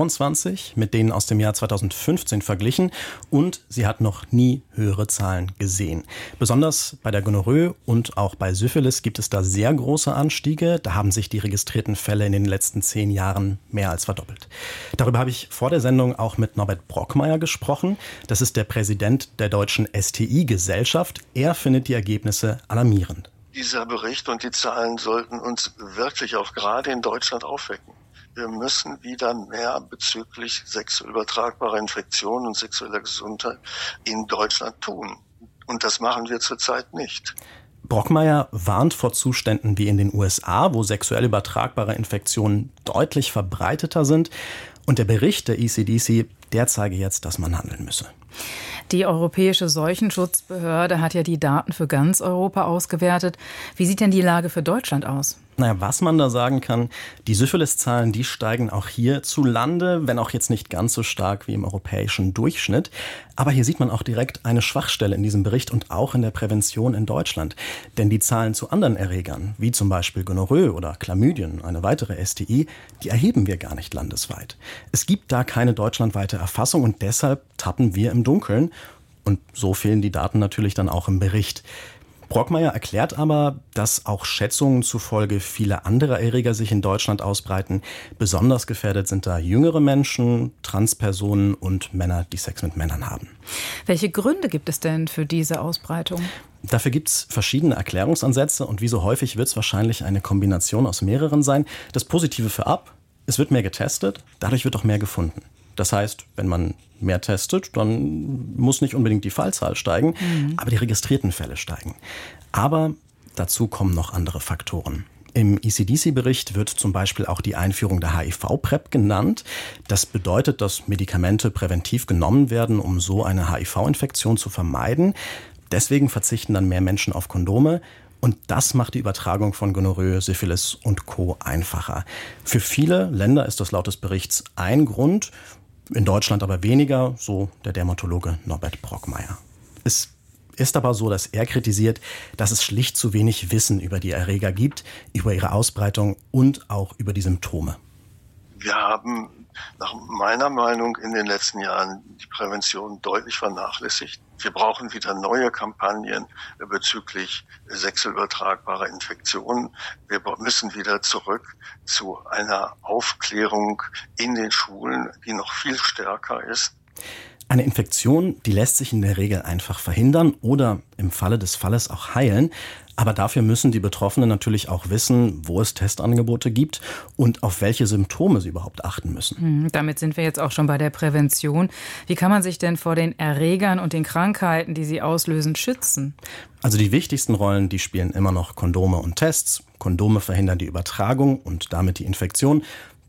2024 mit denen aus dem Jahr 2015 verglichen und sie hat noch nie höhere Zahlen gesehen. Besonders bei der Gonorrhoe und auch bei Syphilis gibt es da sehr große Anstiege. Da haben sich die registrierten Fälle in den letzten 10 Jahren mehr als verdoppelt. Darüber habe ich vor der Sendung auch mit Norbert Brockmeier gesprochen. Das ist der Präsident der Deutschen STI-Gesellschaft. Er findet die Ergebnisse alarmierend. Dieser Bericht und die Zahlen sollten uns wirklich auch gerade in Deutschland aufwecken. Wir müssen wieder mehr bezüglich sexuell übertragbarer Infektionen und sexueller Gesundheit in Deutschland tun. Und das machen wir zurzeit nicht. Brockmeier warnt vor Zuständen wie in den USA, wo sexuell übertragbare Infektionen deutlich verbreiteter sind. Und der Bericht der ECDC, der zeige jetzt, dass man handeln müsse. Die Europäische Seuchenschutzbehörde hat ja die Daten für ganz Europa ausgewertet. Wie sieht denn die Lage für Deutschland aus? Naja, was man da sagen kann, die Syphilis-Zahlen, die steigen auch hier zu Lande, wenn auch jetzt nicht ganz so stark wie im europäischen Durchschnitt. Aber hier sieht man auch direkt eine Schwachstelle in diesem Bericht und auch in der Prävention in Deutschland. Denn die Zahlen zu anderen Erregern, wie zum Beispiel Gonorrhoe oder Chlamydien, eine weitere STI, die erheben wir gar nicht landesweit. Es gibt da keine deutschlandweite Erfassung und deshalb tappen wir im Dunkeln. Und so fehlen die Daten natürlich dann auch im Bericht. Brockmeier erklärt aber, dass auch Schätzungen zufolge viele andere Erreger sich in Deutschland ausbreiten. Besonders gefährdet sind da jüngere Menschen, Transpersonen und Männer, die Sex mit Männern haben. Welche Gründe gibt es denn für diese Ausbreitung? Dafür gibt es verschiedene Erklärungsansätze und wie so häufig wird es wahrscheinlich eine Kombination aus mehreren sein. Das Positive für ab, es wird mehr getestet, dadurch wird auch mehr gefunden. Das heißt, wenn man mehr testet, dann muss nicht unbedingt die Fallzahl steigen, aber die registrierten Fälle steigen. Aber dazu kommen noch andere Faktoren. Im ECDC-Bericht wird zum Beispiel auch die Einführung der HIV-PrEP genannt. Das bedeutet, dass Medikamente präventiv genommen werden, um so eine HIV-Infektion zu vermeiden. Deswegen verzichten dann mehr Menschen auf Kondome. Und das macht die Übertragung von Gonorrhoe, Syphilis und Co. einfacher. Für viele Länder ist das laut des Berichts ein Grund, in Deutschland aber weniger, so der Dermatologe Norbert Brockmeier. Es ist aber so, dass er kritisiert, dass es schlicht zu wenig Wissen über die Erreger gibt, über ihre Ausbreitung und auch über die Symptome. Wir haben nach meiner Meinung in den letzten Jahren die Prävention deutlich vernachlässigt. Wir brauchen wieder neue Kampagnen bezüglich sexuell übertragbarer Infektionen. Wir müssen wieder zurück zu einer Aufklärung in den Schulen, die noch viel stärker ist. Eine Infektion, die lässt sich in der Regel einfach verhindern oder im Falle des Falles auch heilen. Aber dafür müssen die Betroffenen natürlich auch wissen, wo es Testangebote gibt und auf welche Symptome sie überhaupt achten müssen. Damit sind wir jetzt auch schon bei der Prävention. Wie kann man sich denn vor den Erregern und den Krankheiten, die sie auslösen, schützen? Also die wichtigsten Rollen, die spielen immer noch Kondome und Tests. Kondome verhindern die Übertragung und damit die Infektion.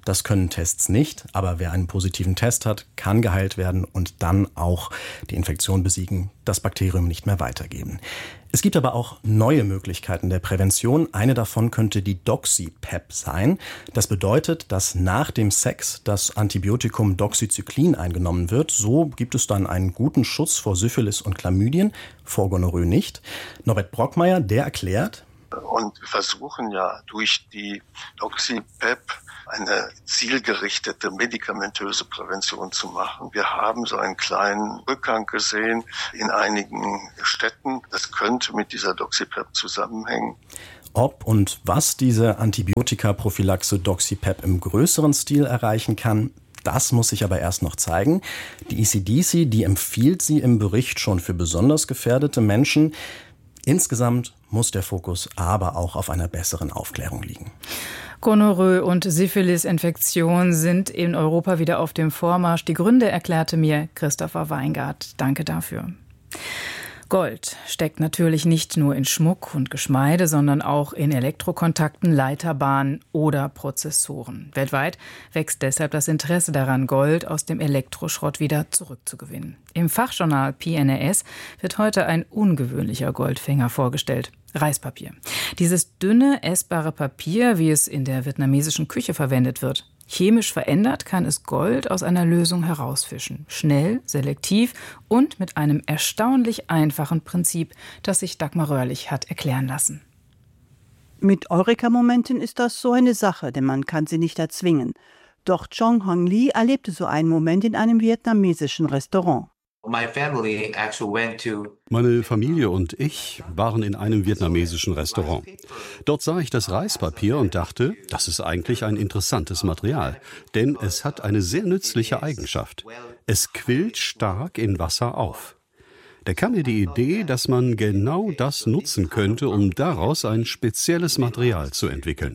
Das können Tests nicht, aber wer einen positiven Test hat, kann geheilt werden und dann auch die Infektion besiegen, das Bakterium nicht mehr weitergeben. Es gibt aber auch neue Möglichkeiten der Prävention. Eine davon könnte die Doxy-PEP sein. Das bedeutet, dass nach dem Sex das Antibiotikum Doxycyclin eingenommen wird. So gibt es dann einen guten Schutz vor Syphilis und Chlamydien, vor Gonorrhoe nicht. Norbert Brockmeier, der erklärt: Und wir versuchen ja durch die Doxy-PEP eine zielgerichtete medikamentöse Prävention zu machen. Wir haben so einen kleinen Rückgang gesehen in einigen Städten. Das könnte mit dieser Doxy-PEP zusammenhängen. Ob und was diese Antibiotika-Prophylaxe Doxy-PEP im größeren Stil erreichen kann, das muss sich aber erst noch zeigen. Die ECDC, die empfiehlt sie im Bericht schon für besonders gefährdete Menschen. Insgesamt muss der Fokus aber auch auf einer besseren Aufklärung liegen. Gonorrhoe und Syphilis-Infektion sind in Europa wieder auf dem Vormarsch. Die Gründe erklärte mir Christopher Weingart. Danke dafür. Gold steckt natürlich nicht nur in Schmuck und Geschmeide, sondern auch in Elektrokontakten, Leiterbahnen oder Prozessoren. Weltweit wächst deshalb das Interesse daran, Gold aus dem Elektroschrott wieder zurückzugewinnen. Im Fachjournal PNAS wird heute ein ungewöhnlicher Goldfänger vorgestellt: Reispapier. Dieses dünne, essbare Papier, wie es in der vietnamesischen Küche verwendet wird. Chemisch verändert kann es Gold aus einer Lösung herausfischen. Schnell, selektiv und mit einem erstaunlich einfachen Prinzip, das sich Dagmar Röhrlich hat erklären lassen. Mit Eureka-Momenten ist das so eine Sache, denn man kann sie nicht erzwingen. Doch Chong Hong Lee erlebte so einen Moment in einem vietnamesischen Restaurant. Meine Familie und ich waren in einem vietnamesischen Restaurant. Dort sah ich das Reispapier und dachte, das ist eigentlich ein interessantes Material, denn es hat eine sehr nützliche Eigenschaft. Es quillt stark in Wasser auf. Da kam mir die Idee, dass man genau das nutzen könnte, um daraus ein spezielles Material zu entwickeln.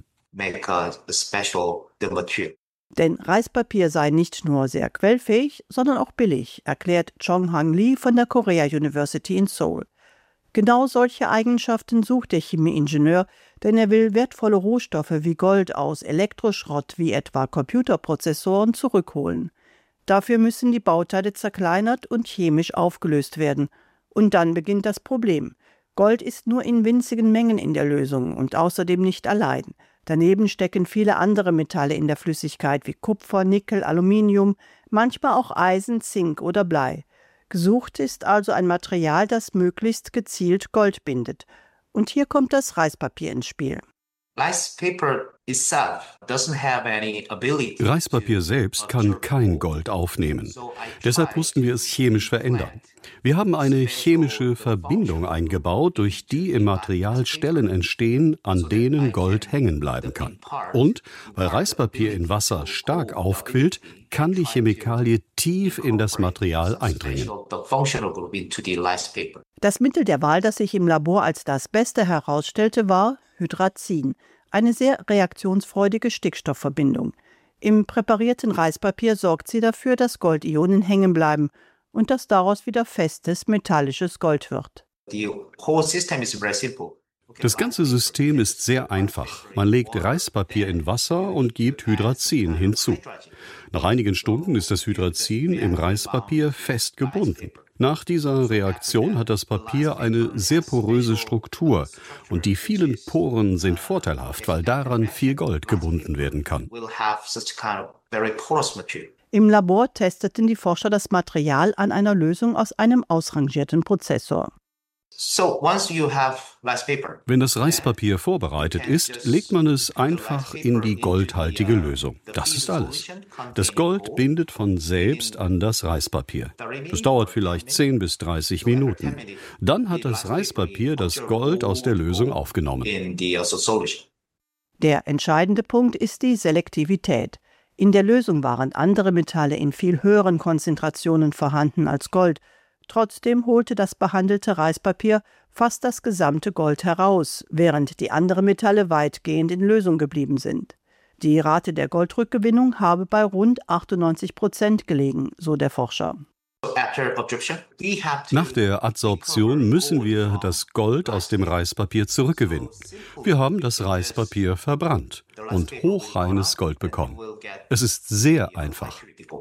Denn Reispapier sei nicht nur sehr quellfähig, sondern auch billig, erklärt Chong Hong Lee von der Korea University in Seoul. Genau solche Eigenschaften sucht der Chemieingenieur, denn er will wertvolle Rohstoffe wie Gold aus Elektroschrott wie etwa Computerprozessoren zurückholen. Dafür müssen die Bauteile zerkleinert und chemisch aufgelöst werden. Und dann beginnt das Problem. Gold ist nur in winzigen Mengen in der Lösung und außerdem nicht allein. Daneben stecken viele andere Metalle in der Flüssigkeit wie Kupfer, Nickel, Aluminium, manchmal auch Eisen, Zink oder Blei. Gesucht ist also ein Material, das möglichst gezielt Gold bindet. Und hier kommt das Reispapier ins Spiel. Reispapier selbst kann kein Gold aufnehmen. Deshalb mussten wir es chemisch verändern. Wir haben eine chemische Verbindung eingebaut, durch die im Material Stellen entstehen, an denen Gold hängen bleiben kann. Und weil Reispapier in Wasser stark aufquillt, kann die Chemikalie tief in das Material eindringen. Das Mittel der Wahl, das sich im Labor als das Beste herausstellte, war Hydrazin, eine sehr reaktionsfreudige Stickstoffverbindung. Im präparierten Reispapier sorgt sie dafür, dass Goldionen hängen bleiben und dass daraus wieder festes, metallisches Gold wird. Das ganze System ist sehr einfach. Man legt Reispapier in Wasser und gibt Hydrazin hinzu. Nach einigen Stunden ist das Hydrazin im Reispapier fest gebunden. Nach dieser Reaktion hat das Papier eine sehr poröse Struktur und die vielen Poren sind vorteilhaft, weil daran viel Gold gebunden werden kann. Im Labor testeten die Forscher das Material an einer Lösung aus einem ausrangierten Prozessor. Wenn das Reispapier vorbereitet ist, legt man es einfach in die goldhaltige Lösung. Das ist alles. Das Gold bindet von selbst an das Reispapier. Das dauert vielleicht 10 bis 30 Minuten. Dann hat das Reispapier das Gold aus der Lösung aufgenommen. Der entscheidende Punkt ist die Selektivität. In der Lösung waren andere Metalle in viel höheren Konzentrationen vorhanden als Gold. Trotzdem holte das behandelte Reispapier fast das gesamte Gold heraus, während die anderen Metalle weitgehend in Lösung geblieben sind. Die Rate der Goldrückgewinnung habe bei rund 98% gelegen, so der Forscher. Nach der Adsorption müssen wir das Gold aus dem Reispapier zurückgewinnen. Wir haben das Reispapier verbrannt und hochreines Gold bekommen. Es ist sehr einfach.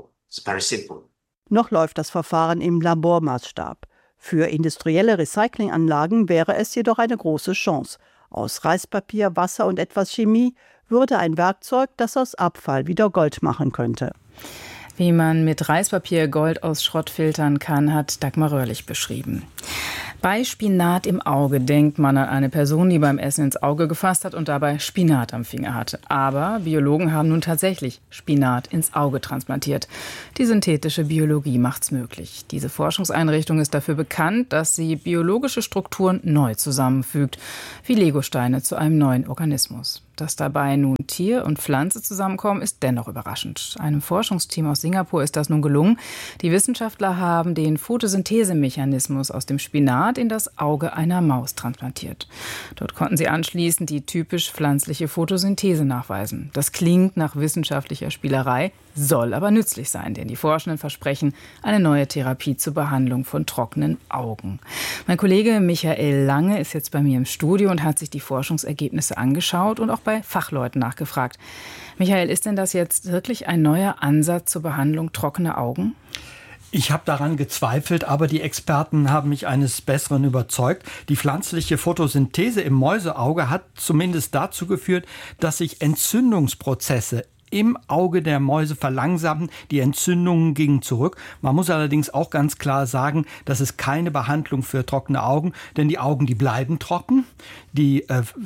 Noch läuft das Verfahren im Labormaßstab. Für industrielle Recyclinganlagen wäre es jedoch eine große Chance. Aus Reispapier, Wasser und etwas Chemie würde ein Werkzeug, das aus Abfall wieder Gold machen könnte. Wie man mit Reispapier Gold aus Schrott filtern kann, hat Dagmar Röhrlich beschrieben. Bei Spinat im Auge denkt man an eine Person, die beim Essen ins Auge gefasst hat und dabei Spinat am Finger hatte. Aber Biologen haben nun tatsächlich Spinat ins Auge transplantiert. Die synthetische Biologie macht's möglich. Diese Forschungseinrichtung ist dafür bekannt, dass sie biologische Strukturen neu zusammenfügt, wie Legosteine zu einem neuen Organismus. Dass dabei nun Tier und Pflanze zusammenkommen, ist dennoch überraschend. Einem Forschungsteam aus Singapur ist das nun gelungen. Die Wissenschaftler haben den Photosynthesemechanismus aus dem Spinat in das Auge einer Maus transplantiert. Dort konnten sie anschließend die typisch pflanzliche Photosynthese nachweisen. Das klingt nach wissenschaftlicher Spielerei, soll aber nützlich sein, denn die Forschenden versprechen eine neue Therapie zur Behandlung von trockenen Augen. Mein Kollege Michael Lange ist jetzt bei mir im Studio und hat sich die Forschungsergebnisse angeschaut und auch bei Fachleuten nachgefragt. Michael, ist denn das jetzt wirklich ein neuer Ansatz zur Behandlung trockener Augen? Ich habe daran gezweifelt, aber die Experten haben mich eines Besseren überzeugt. Die pflanzliche Photosynthese im Mäuseauge hat zumindest dazu geführt, dass sich Entzündungsprozesse im Auge der Mäuse verlangsamen. Die Entzündungen gingen zurück. Man muss allerdings auch ganz klar sagen, das ist keine Behandlung für trockene Augen, denn die Augen, die bleiben trocken. Die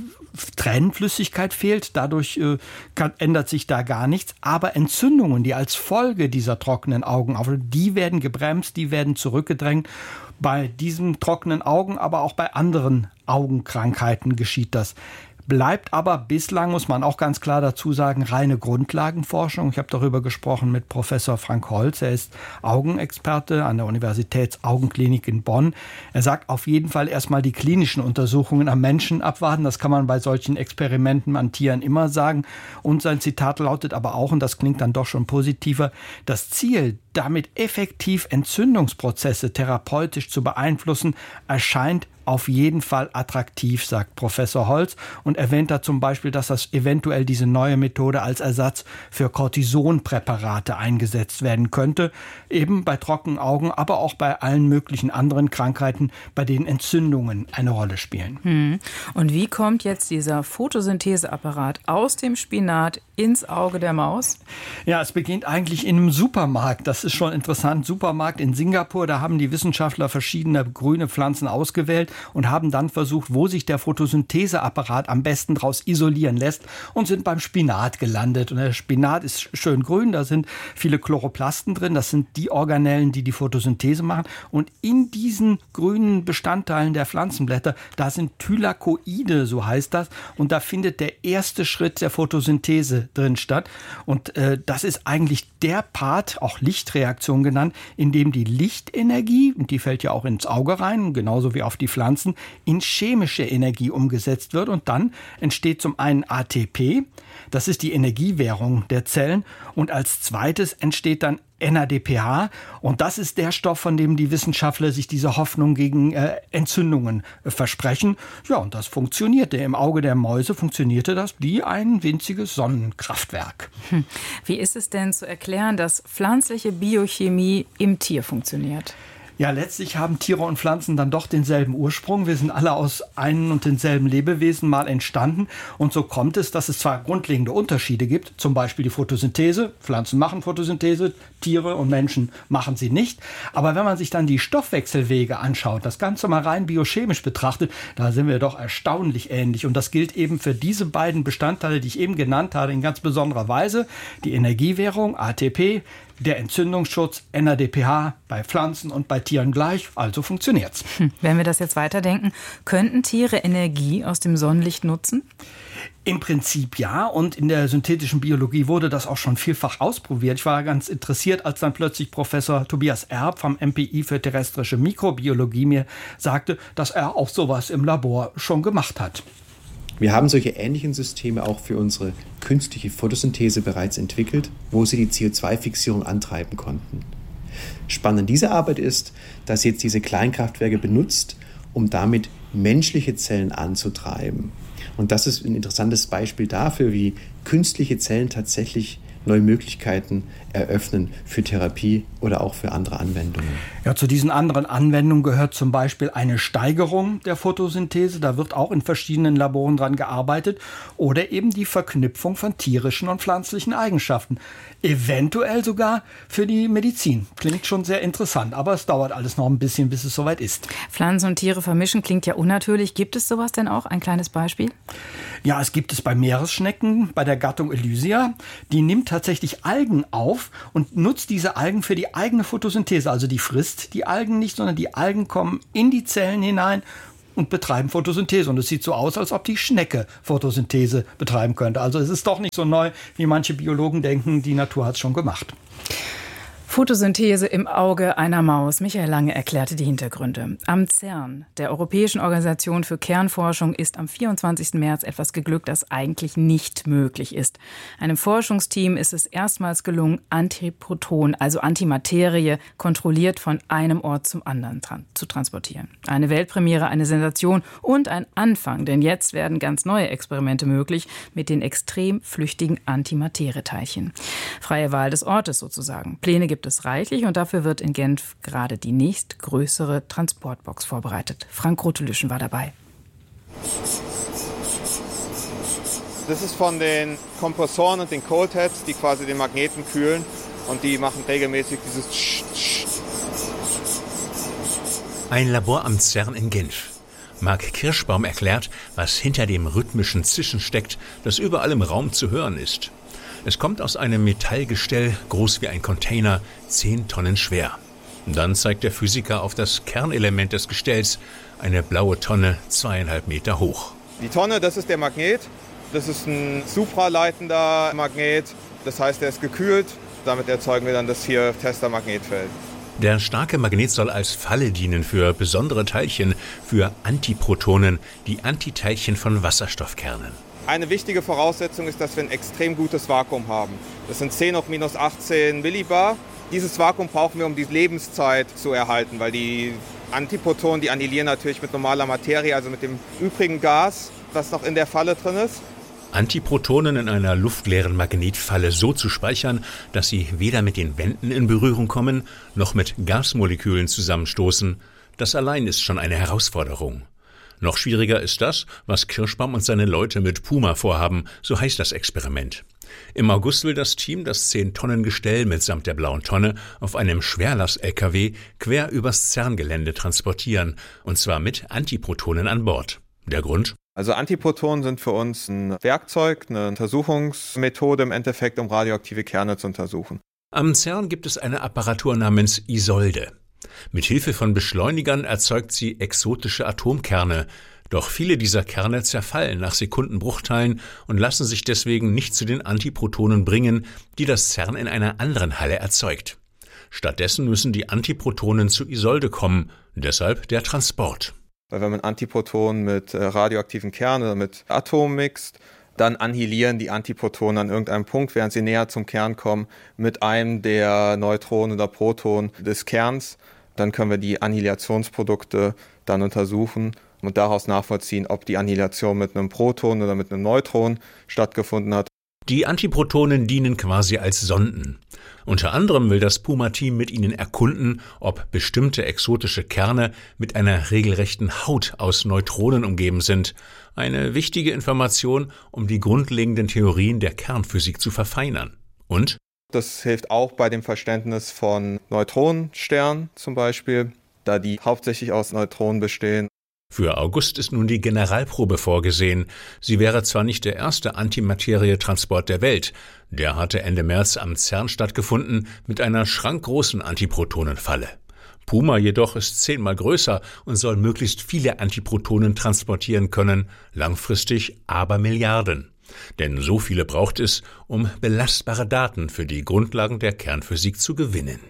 Tränenflüssigkeit fehlt, dadurch ändert sich da gar nichts. Aber Entzündungen, die als Folge dieser trockenen Augen auftreten, die werden gebremst, die werden zurückgedrängt. Bei diesen trockenen Augen, aber auch bei anderen Augenkrankheiten geschieht das. Bleibt aber bislang, muss man auch ganz klar dazu sagen, reine Grundlagenforschung. Ich habe darüber gesprochen mit Professor Frank Holz. Er ist Augenexperte an der Universitätsaugenklinik in Bonn. Er sagt, auf jeden Fall erstmal die klinischen Untersuchungen am Menschen abwarten. Das kann man bei solchen Experimenten an Tieren immer sagen. Und sein Zitat lautet aber auch, und das klingt dann doch schon positiver, das Ziel, damit effektiv Entzündungsprozesse therapeutisch zu beeinflussen, erscheint auf jeden Fall attraktiv, sagt Professor Holz und erwähnt da zum Beispiel, dass das eventuell diese neue Methode als Ersatz für Cortisonpräparate eingesetzt werden könnte, eben bei trockenen Augen, aber auch bei allen möglichen anderen Krankheiten, bei denen Entzündungen eine Rolle spielen. Und wie kommt jetzt dieser Photosyntheseapparat aus dem Spinat ins Auge der Maus? Ja, es beginnt eigentlich in einem Supermarkt. Das ist schon interessant. Supermarkt in Singapur, da haben die Wissenschaftler verschiedene grüne Pflanzen ausgewählt und haben dann versucht, wo sich der Photosyntheseapparat am besten daraus isolieren lässt und sind beim Spinat gelandet. Und der Spinat ist schön grün, da sind viele Chloroplasten drin, das sind die Organellen, die die Photosynthese machen. Und in diesen grünen Bestandteilen der Pflanzenblätter, da sind Thylakoide, so heißt das. Und da findet der erste Schritt der Photosynthese drin statt. Und das ist eigentlich der Part, auch Lichtreaktion genannt, in dem die Lichtenergie, und die fällt ja auch ins Auge rein, genauso wie auf die Pflanzen, in chemische Energie umgesetzt wird. Und dann entsteht zum einen ATP, das ist die Energiewährung der Zellen. Und als zweites entsteht dann NADPH. Und das ist der Stoff, von dem die Wissenschaftler sich diese Hoffnung gegen Entzündungen versprechen. Ja, und das funktionierte. Im Auge der Mäuse funktionierte das wie ein winziges Sonnenkraftwerk. Wie ist es denn zu erklären, dass pflanzliche Biochemie im Tier funktioniert? Ja, letztlich haben Tiere und Pflanzen dann doch denselben Ursprung. Wir sind alle aus einem und denselben Lebewesen mal entstanden. Und so kommt es, dass es zwar grundlegende Unterschiede gibt, zum Beispiel die Photosynthese. Pflanzen machen Photosynthese, Tiere und Menschen machen sie nicht. Aber wenn man sich dann die Stoffwechselwege anschaut, das Ganze mal rein biochemisch betrachtet, da sind wir doch erstaunlich ähnlich. Und das gilt eben für diese beiden Bestandteile, die ich eben genannt habe, in ganz besonderer Weise. Die Energiewährung, ATP, der Entzündungsschutz, NADPH, bei Pflanzen und bei Tieren gleich, also funktioniert's. Wenn wir das jetzt weiterdenken, könnten Tiere Energie aus dem Sonnenlicht nutzen? Im Prinzip ja, und in der synthetischen Biologie wurde das auch schon vielfach ausprobiert. Ich war ganz interessiert, als dann plötzlich Professor Tobias Erb vom MPI für terrestrische Mikrobiologie mir sagte, dass er auch sowas im Labor schon gemacht hat. Wir haben solche ähnlichen Systeme auch für unsere künstliche Photosynthese bereits entwickelt, wo sie die CO2-Fixierung antreiben konnten. Spannend an dieser Arbeit ist, dass jetzt diese Kleinkraftwerke benutzt, um damit menschliche Zellen anzutreiben. Und das ist ein interessantes Beispiel dafür, wie künstliche Zellen tatsächlich neue Möglichkeiten eröffnen für Therapie oder auch für andere Anwendungen. Ja, zu diesen anderen Anwendungen gehört zum Beispiel eine Steigerung der Photosynthese. Da wird auch in verschiedenen Laboren dran gearbeitet. Oder eben die Verknüpfung von tierischen und pflanzlichen Eigenschaften. Eventuell sogar für die Medizin. Klingt schon sehr interessant, aber es dauert alles noch ein bisschen, bis es soweit ist. Pflanzen und Tiere vermischen klingt ja unnatürlich. Gibt es sowas denn auch? Ein kleines Beispiel? Ja, es gibt es bei Meeresschnecken, bei der Gattung Elysia. Die nimmt tatsächlich Algen auf und nutzt diese Algen für die eigene Photosynthese. Also die frisst die Algen nicht, sondern die Algen kommen in die Zellen hinein und betreiben Photosynthese. Und es sieht so aus, als ob die Schnecke Photosynthese betreiben könnte. Also es ist doch nicht so neu, wie manche Biologen denken. Die Natur hat es schon gemacht. Photosynthese im Auge einer Maus. Michael Lange erklärte die Hintergründe. Am CERN, der Europäischen Organisation für Kernforschung, ist am 24. März etwas geglückt, das eigentlich nicht möglich ist. Einem Forschungsteam ist es erstmals gelungen, Antiprotonen, also Antimaterie, kontrolliert von einem Ort zum anderen zu transportieren. Eine Weltpremiere, eine Sensation und ein Anfang, denn jetzt werden ganz neue Experimente möglich mit den extrem flüchtigen Antimaterieteilchen. Freie Wahl des Ortes sozusagen. Pläne gibt es reichlich und dafür wird in Genf gerade die nächstgrößere Transportbox vorbereitet. Frank Rotelüschen war dabei. Das ist von den Kompressoren und den Cold Heads, die quasi den Magneten kühlen und die machen regelmäßig dieses Tsch, Tsch. Ein Labor am CERN in Genf. Marc Kirschbaum erklärt, was hinter dem rhythmischen Zischen steckt, das überall im Raum zu hören ist. Es kommt aus einem Metallgestell, groß wie ein Container, 10 Tonnen schwer. Dann zeigt der Physiker auf das Kernelement des Gestells, eine blaue Tonne, 2,5 Meter hoch. Die Tonne, das ist der Magnet. Das ist ein supraleitender Magnet. Das heißt, er ist gekühlt. Damit erzeugen wir dann das hier Tester-Magnetfeld. Der starke Magnet soll als Falle dienen für besondere Teilchen, für Antiprotonen, die Antiteilchen von Wasserstoffkernen. Eine wichtige Voraussetzung ist, dass wir ein extrem gutes Vakuum haben. Das sind 10 hoch minus 18 Millibar. Dieses Vakuum brauchen wir, um die Lebenszeit zu erhalten, weil die Antiprotonen, die annihilieren natürlich mit normaler Materie, also mit dem übrigen Gas, was noch in der Falle drin ist. Antiprotonen in einer luftleeren Magnetfalle so zu speichern, dass sie weder mit den Wänden in Berührung kommen, noch mit Gasmolekülen zusammenstoßen, das allein ist schon eine Herausforderung. Noch schwieriger ist das, was Kirschbaum und seine Leute mit Puma vorhaben, so heißt das Experiment. Im August will das Team das 10-Tonnen-Gestell mitsamt der blauen Tonne auf einem Schwerlast-LKW quer übers CERN-Gelände transportieren, und zwar mit Antiprotonen an Bord. Der Grund? Also Antiprotonen sind für uns ein Werkzeug, eine Untersuchungsmethode im Endeffekt, um radioaktive Kerne zu untersuchen. Am CERN gibt es eine Apparatur namens Isolde. Mit Hilfe von Beschleunigern erzeugt sie exotische Atomkerne. Doch viele dieser Kerne zerfallen nach Sekundenbruchteilen und lassen sich deswegen nicht zu den Antiprotonen bringen, die das CERN in einer anderen Halle erzeugt. Stattdessen müssen die Antiprotonen zu Isolde kommen, deshalb der Transport. Weil wenn man Antiprotonen mit radioaktiven Kernen oder mit Atomen mixt, dann annihilieren die Antiprotonen an irgendeinem Punkt, während sie näher zum Kern kommen, mit einem der Neutronen oder Protonen des Kerns. Dann können wir die Annihilationsprodukte dann untersuchen und daraus nachvollziehen, ob die Annihilation mit einem Proton oder mit einem Neutron stattgefunden hat. Die Antiprotonen dienen quasi als Sonden. Unter anderem will das Puma-Team mit ihnen erkunden, ob bestimmte exotische Kerne mit einer regelrechten Haut aus Neutronen umgeben sind. Eine wichtige Information, um die grundlegenden Theorien der Kernphysik zu verfeinern. Und? Das hilft auch bei dem Verständnis von Neutronensternen zum Beispiel, da die hauptsächlich aus Neutronen bestehen. Für August ist nun die Generalprobe vorgesehen. Sie wäre zwar nicht der erste Antimaterietransport der Welt. Der hatte Ende März am CERN stattgefunden mit einer schrankgroßen Antiprotonenfalle. Puma jedoch ist 10-mal größer und soll möglichst viele Antiprotonen transportieren können, langfristig aber Milliarden. Denn so viele braucht es, um belastbare Daten für die Grundlagen der Kernphysik zu gewinnen.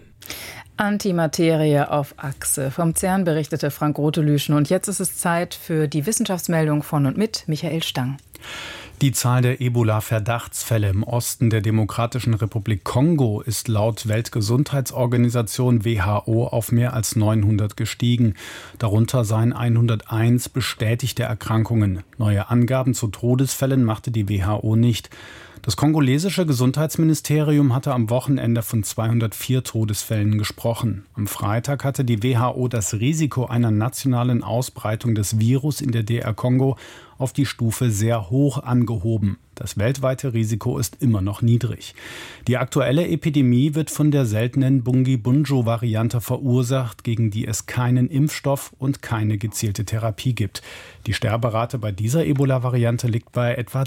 Antimaterie auf Achse. Vom CERN berichtete Frank Rotelüschen. Und jetzt ist es Zeit für die Wissenschaftsmeldung von und mit Michael Stang. Die Zahl der Ebola-Verdachtsfälle im Osten der Demokratischen Republik Kongo ist laut Weltgesundheitsorganisation WHO auf mehr als 900 gestiegen. Darunter seien 101 bestätigte Erkrankungen. Neue Angaben zu Todesfällen machte die WHO nicht. Das kongolesische Gesundheitsministerium hatte am Wochenende von 204 Todesfällen gesprochen. Am Freitag hatte die WHO das Risiko einer nationalen Ausbreitung des Virus in der DR Kongo auf die Stufe sehr hoch angehoben. Das weltweite Risiko ist immer noch niedrig. Die aktuelle Epidemie wird von der seltenen Bundibugyo-Variante verursacht, gegen die es keinen Impfstoff und keine gezielte Therapie gibt. Die Sterberate bei dieser Ebola-Variante liegt bei etwa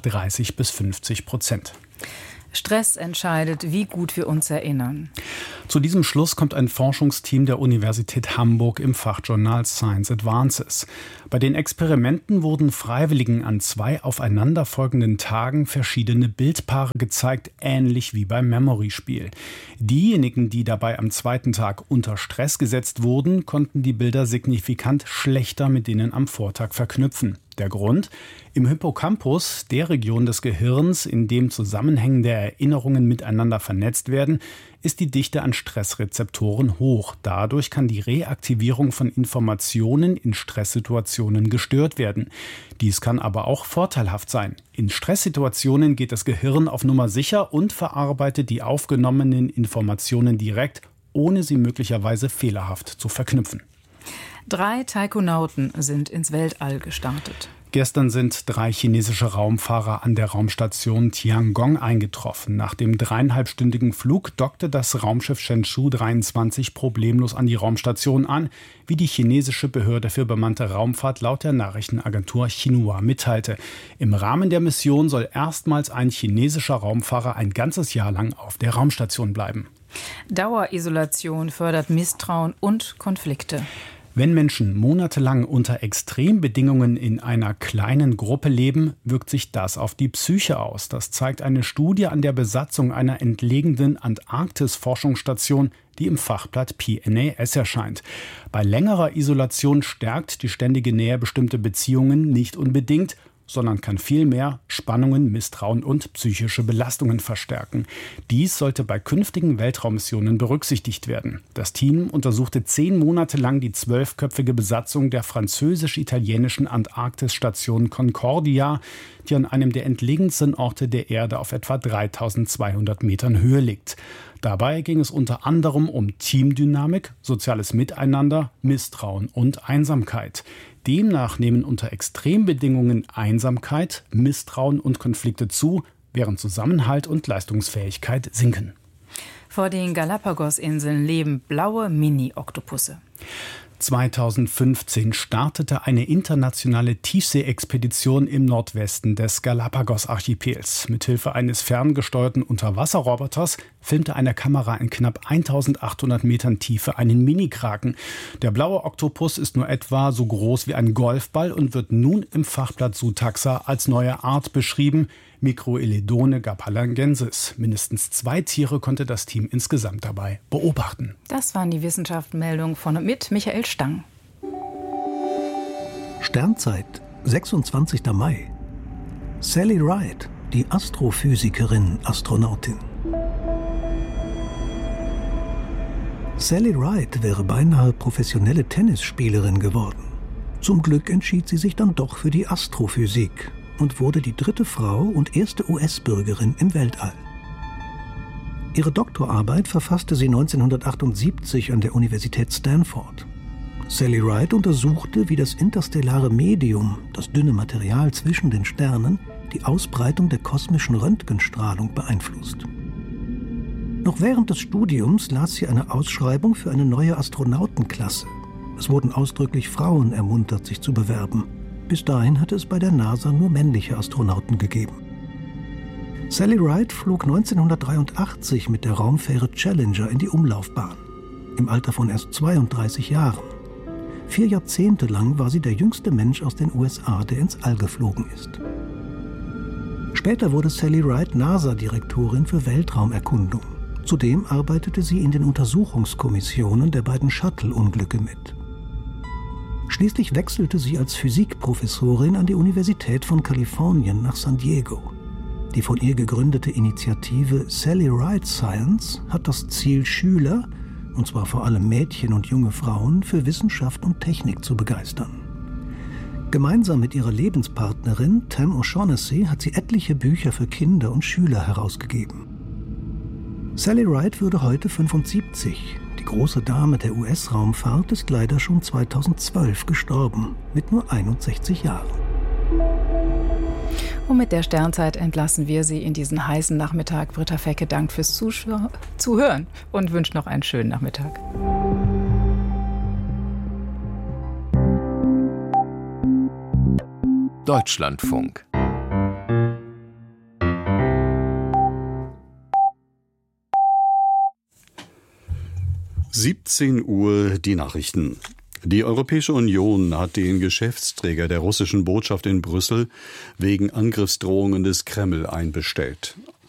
30-50%. Stress entscheidet, wie gut wir uns erinnern. Zu diesem Schluss kommt ein Forschungsteam der Universität Hamburg im Fachjournal Science Advances. Bei den Experimenten wurden Freiwilligen an 2 aufeinanderfolgenden Tagen verschiedene Bildpaare gezeigt, ähnlich wie beim Memory-Spiel. Diejenigen, die dabei am zweiten Tag unter Stress gesetzt wurden, konnten die Bilder signifikant schlechter mit denen am Vortag verknüpfen. Der Grund? Im Hippocampus, der Region des Gehirns, in dem zusammenhängende Erinnerungen miteinander vernetzt werden, ist die Dichte an Stressrezeptoren hoch. Dadurch kann die Reaktivierung von Informationen in Stresssituationen gestört werden. Dies kann aber auch vorteilhaft sein. In Stresssituationen geht das Gehirn auf Nummer sicher und verarbeitet die aufgenommenen Informationen direkt, ohne sie möglicherweise fehlerhaft zu verknüpfen. 3 Taikonauten sind ins Weltall gestartet. Gestern sind 3 chinesische Raumfahrer an der Raumstation Tiangong eingetroffen. Nach dem 3,5-stündigen Flug dockte das Raumschiff Shenzhou 23 problemlos an die Raumstation an, wie die chinesische Behörde für bemannte Raumfahrt laut der Nachrichtenagentur Xinhua mitteilte. Im Rahmen der Mission soll erstmals ein chinesischer Raumfahrer ein ganzes Jahr lang auf der Raumstation bleiben. Dauerisolation fördert Misstrauen und Konflikte. Wenn Menschen monatelang unter Extrembedingungen in einer kleinen Gruppe leben, wirkt sich das auf die Psyche aus. Das zeigt eine Studie an der Besatzung einer entlegenen Antarktis-Forschungsstation, die im Fachblatt PNAS erscheint. Bei längerer Isolation stärkt die ständige Nähe bestimmte Beziehungen nicht unbedingt, sondern kann vielmehr Spannungen, Misstrauen und psychische Belastungen verstärken. Dies sollte bei künftigen Weltraummissionen berücksichtigt werden. Das Team untersuchte 10 Monate lang die 12-köpfige Besatzung der französisch-italienischen Antarktisstation Concordia, die an einem der entlegensten Orte der Erde auf etwa 3200 Metern Höhe liegt. Dabei ging es unter anderem um Teamdynamik, soziales Miteinander, Misstrauen und Einsamkeit. Demnach nehmen unter Extrembedingungen Einsamkeit, Misstrauen und Konflikte zu, während Zusammenhalt und Leistungsfähigkeit sinken. Vor den Galapagos-Inseln leben blaue Mini-Oktopusse. 2015 startete eine internationale Tiefseeexpedition im Nordwesten des Galapagos-Archipels. Mithilfe eines ferngesteuerten Unterwasserroboters filmte eine Kamera in knapp 1800 Metern Tiefe einen Mini-Kraken. Der blaue Oktopus ist nur etwa so groß wie ein Golfball und wird nun im Fachblatt Zootaxa als neue Art beschrieben, Microeledone gapalangensis. Mindestens 2 Tiere konnte das Team insgesamt dabei beobachten. Das waren die Wissenschaftsmeldungen von und mit Michael Stang. Sternzeit, 26. Mai. Sally Ride, die Astrophysikerin, Astronautin. Sally Ride wäre beinahe professionelle Tennisspielerin geworden. Zum Glück entschied sie sich dann doch für die Astrophysik und wurde die 3. Frau und erste US-Bürgerin im Weltall. Ihre Doktorarbeit verfasste sie 1978 an der Universität Stanford. Sally Ride untersuchte, wie das interstellare Medium, das dünne Material zwischen den Sternen, die Ausbreitung der kosmischen Röntgenstrahlung beeinflusst. Noch während des Studiums las sie eine Ausschreibung für eine neue Astronautenklasse. Es wurden ausdrücklich Frauen ermuntert, sich zu bewerben. Bis dahin hatte es bei der NASA nur männliche Astronauten gegeben. Sally Ride flog 1983 mit der Raumfähre Challenger in die Umlaufbahn, im Alter von erst 32 Jahren. 4 Jahrzehnte lang war sie der jüngste Mensch aus den USA, der ins All geflogen ist. Später wurde Sally Ride NASA-Direktorin für Weltraumerkundung. Zudem arbeitete sie in den Untersuchungskommissionen der beiden Shuttle-Unglücke mit. Schließlich wechselte sie als Physikprofessorin an die Universität von Kalifornien nach San Diego. Die von ihr gegründete Initiative Sally Ride Science hat das Ziel, Schüler, und zwar vor allem Mädchen und junge Frauen, für Wissenschaft und Technik zu begeistern. Gemeinsam mit ihrer Lebenspartnerin Tam O'Shaughnessy hat sie etliche Bücher für Kinder und Schüler herausgegeben. Sally Ride würde heute 75. Die große Dame der US-Raumfahrt ist leider schon 2012 gestorben, mit nur 61 Jahren. Und mit der Sternzeit entlassen wir Sie in diesen heißen Nachmittag. Britta Fecke dankt fürs Zuhören und wünscht noch einen schönen Nachmittag. Deutschlandfunk. Uhr die Nachrichten. Die Europäische Union hat den Geschäftsträger der russischen Botschaft in Brüssel wegen Angriffsdrohungen des Kreml einbestellt.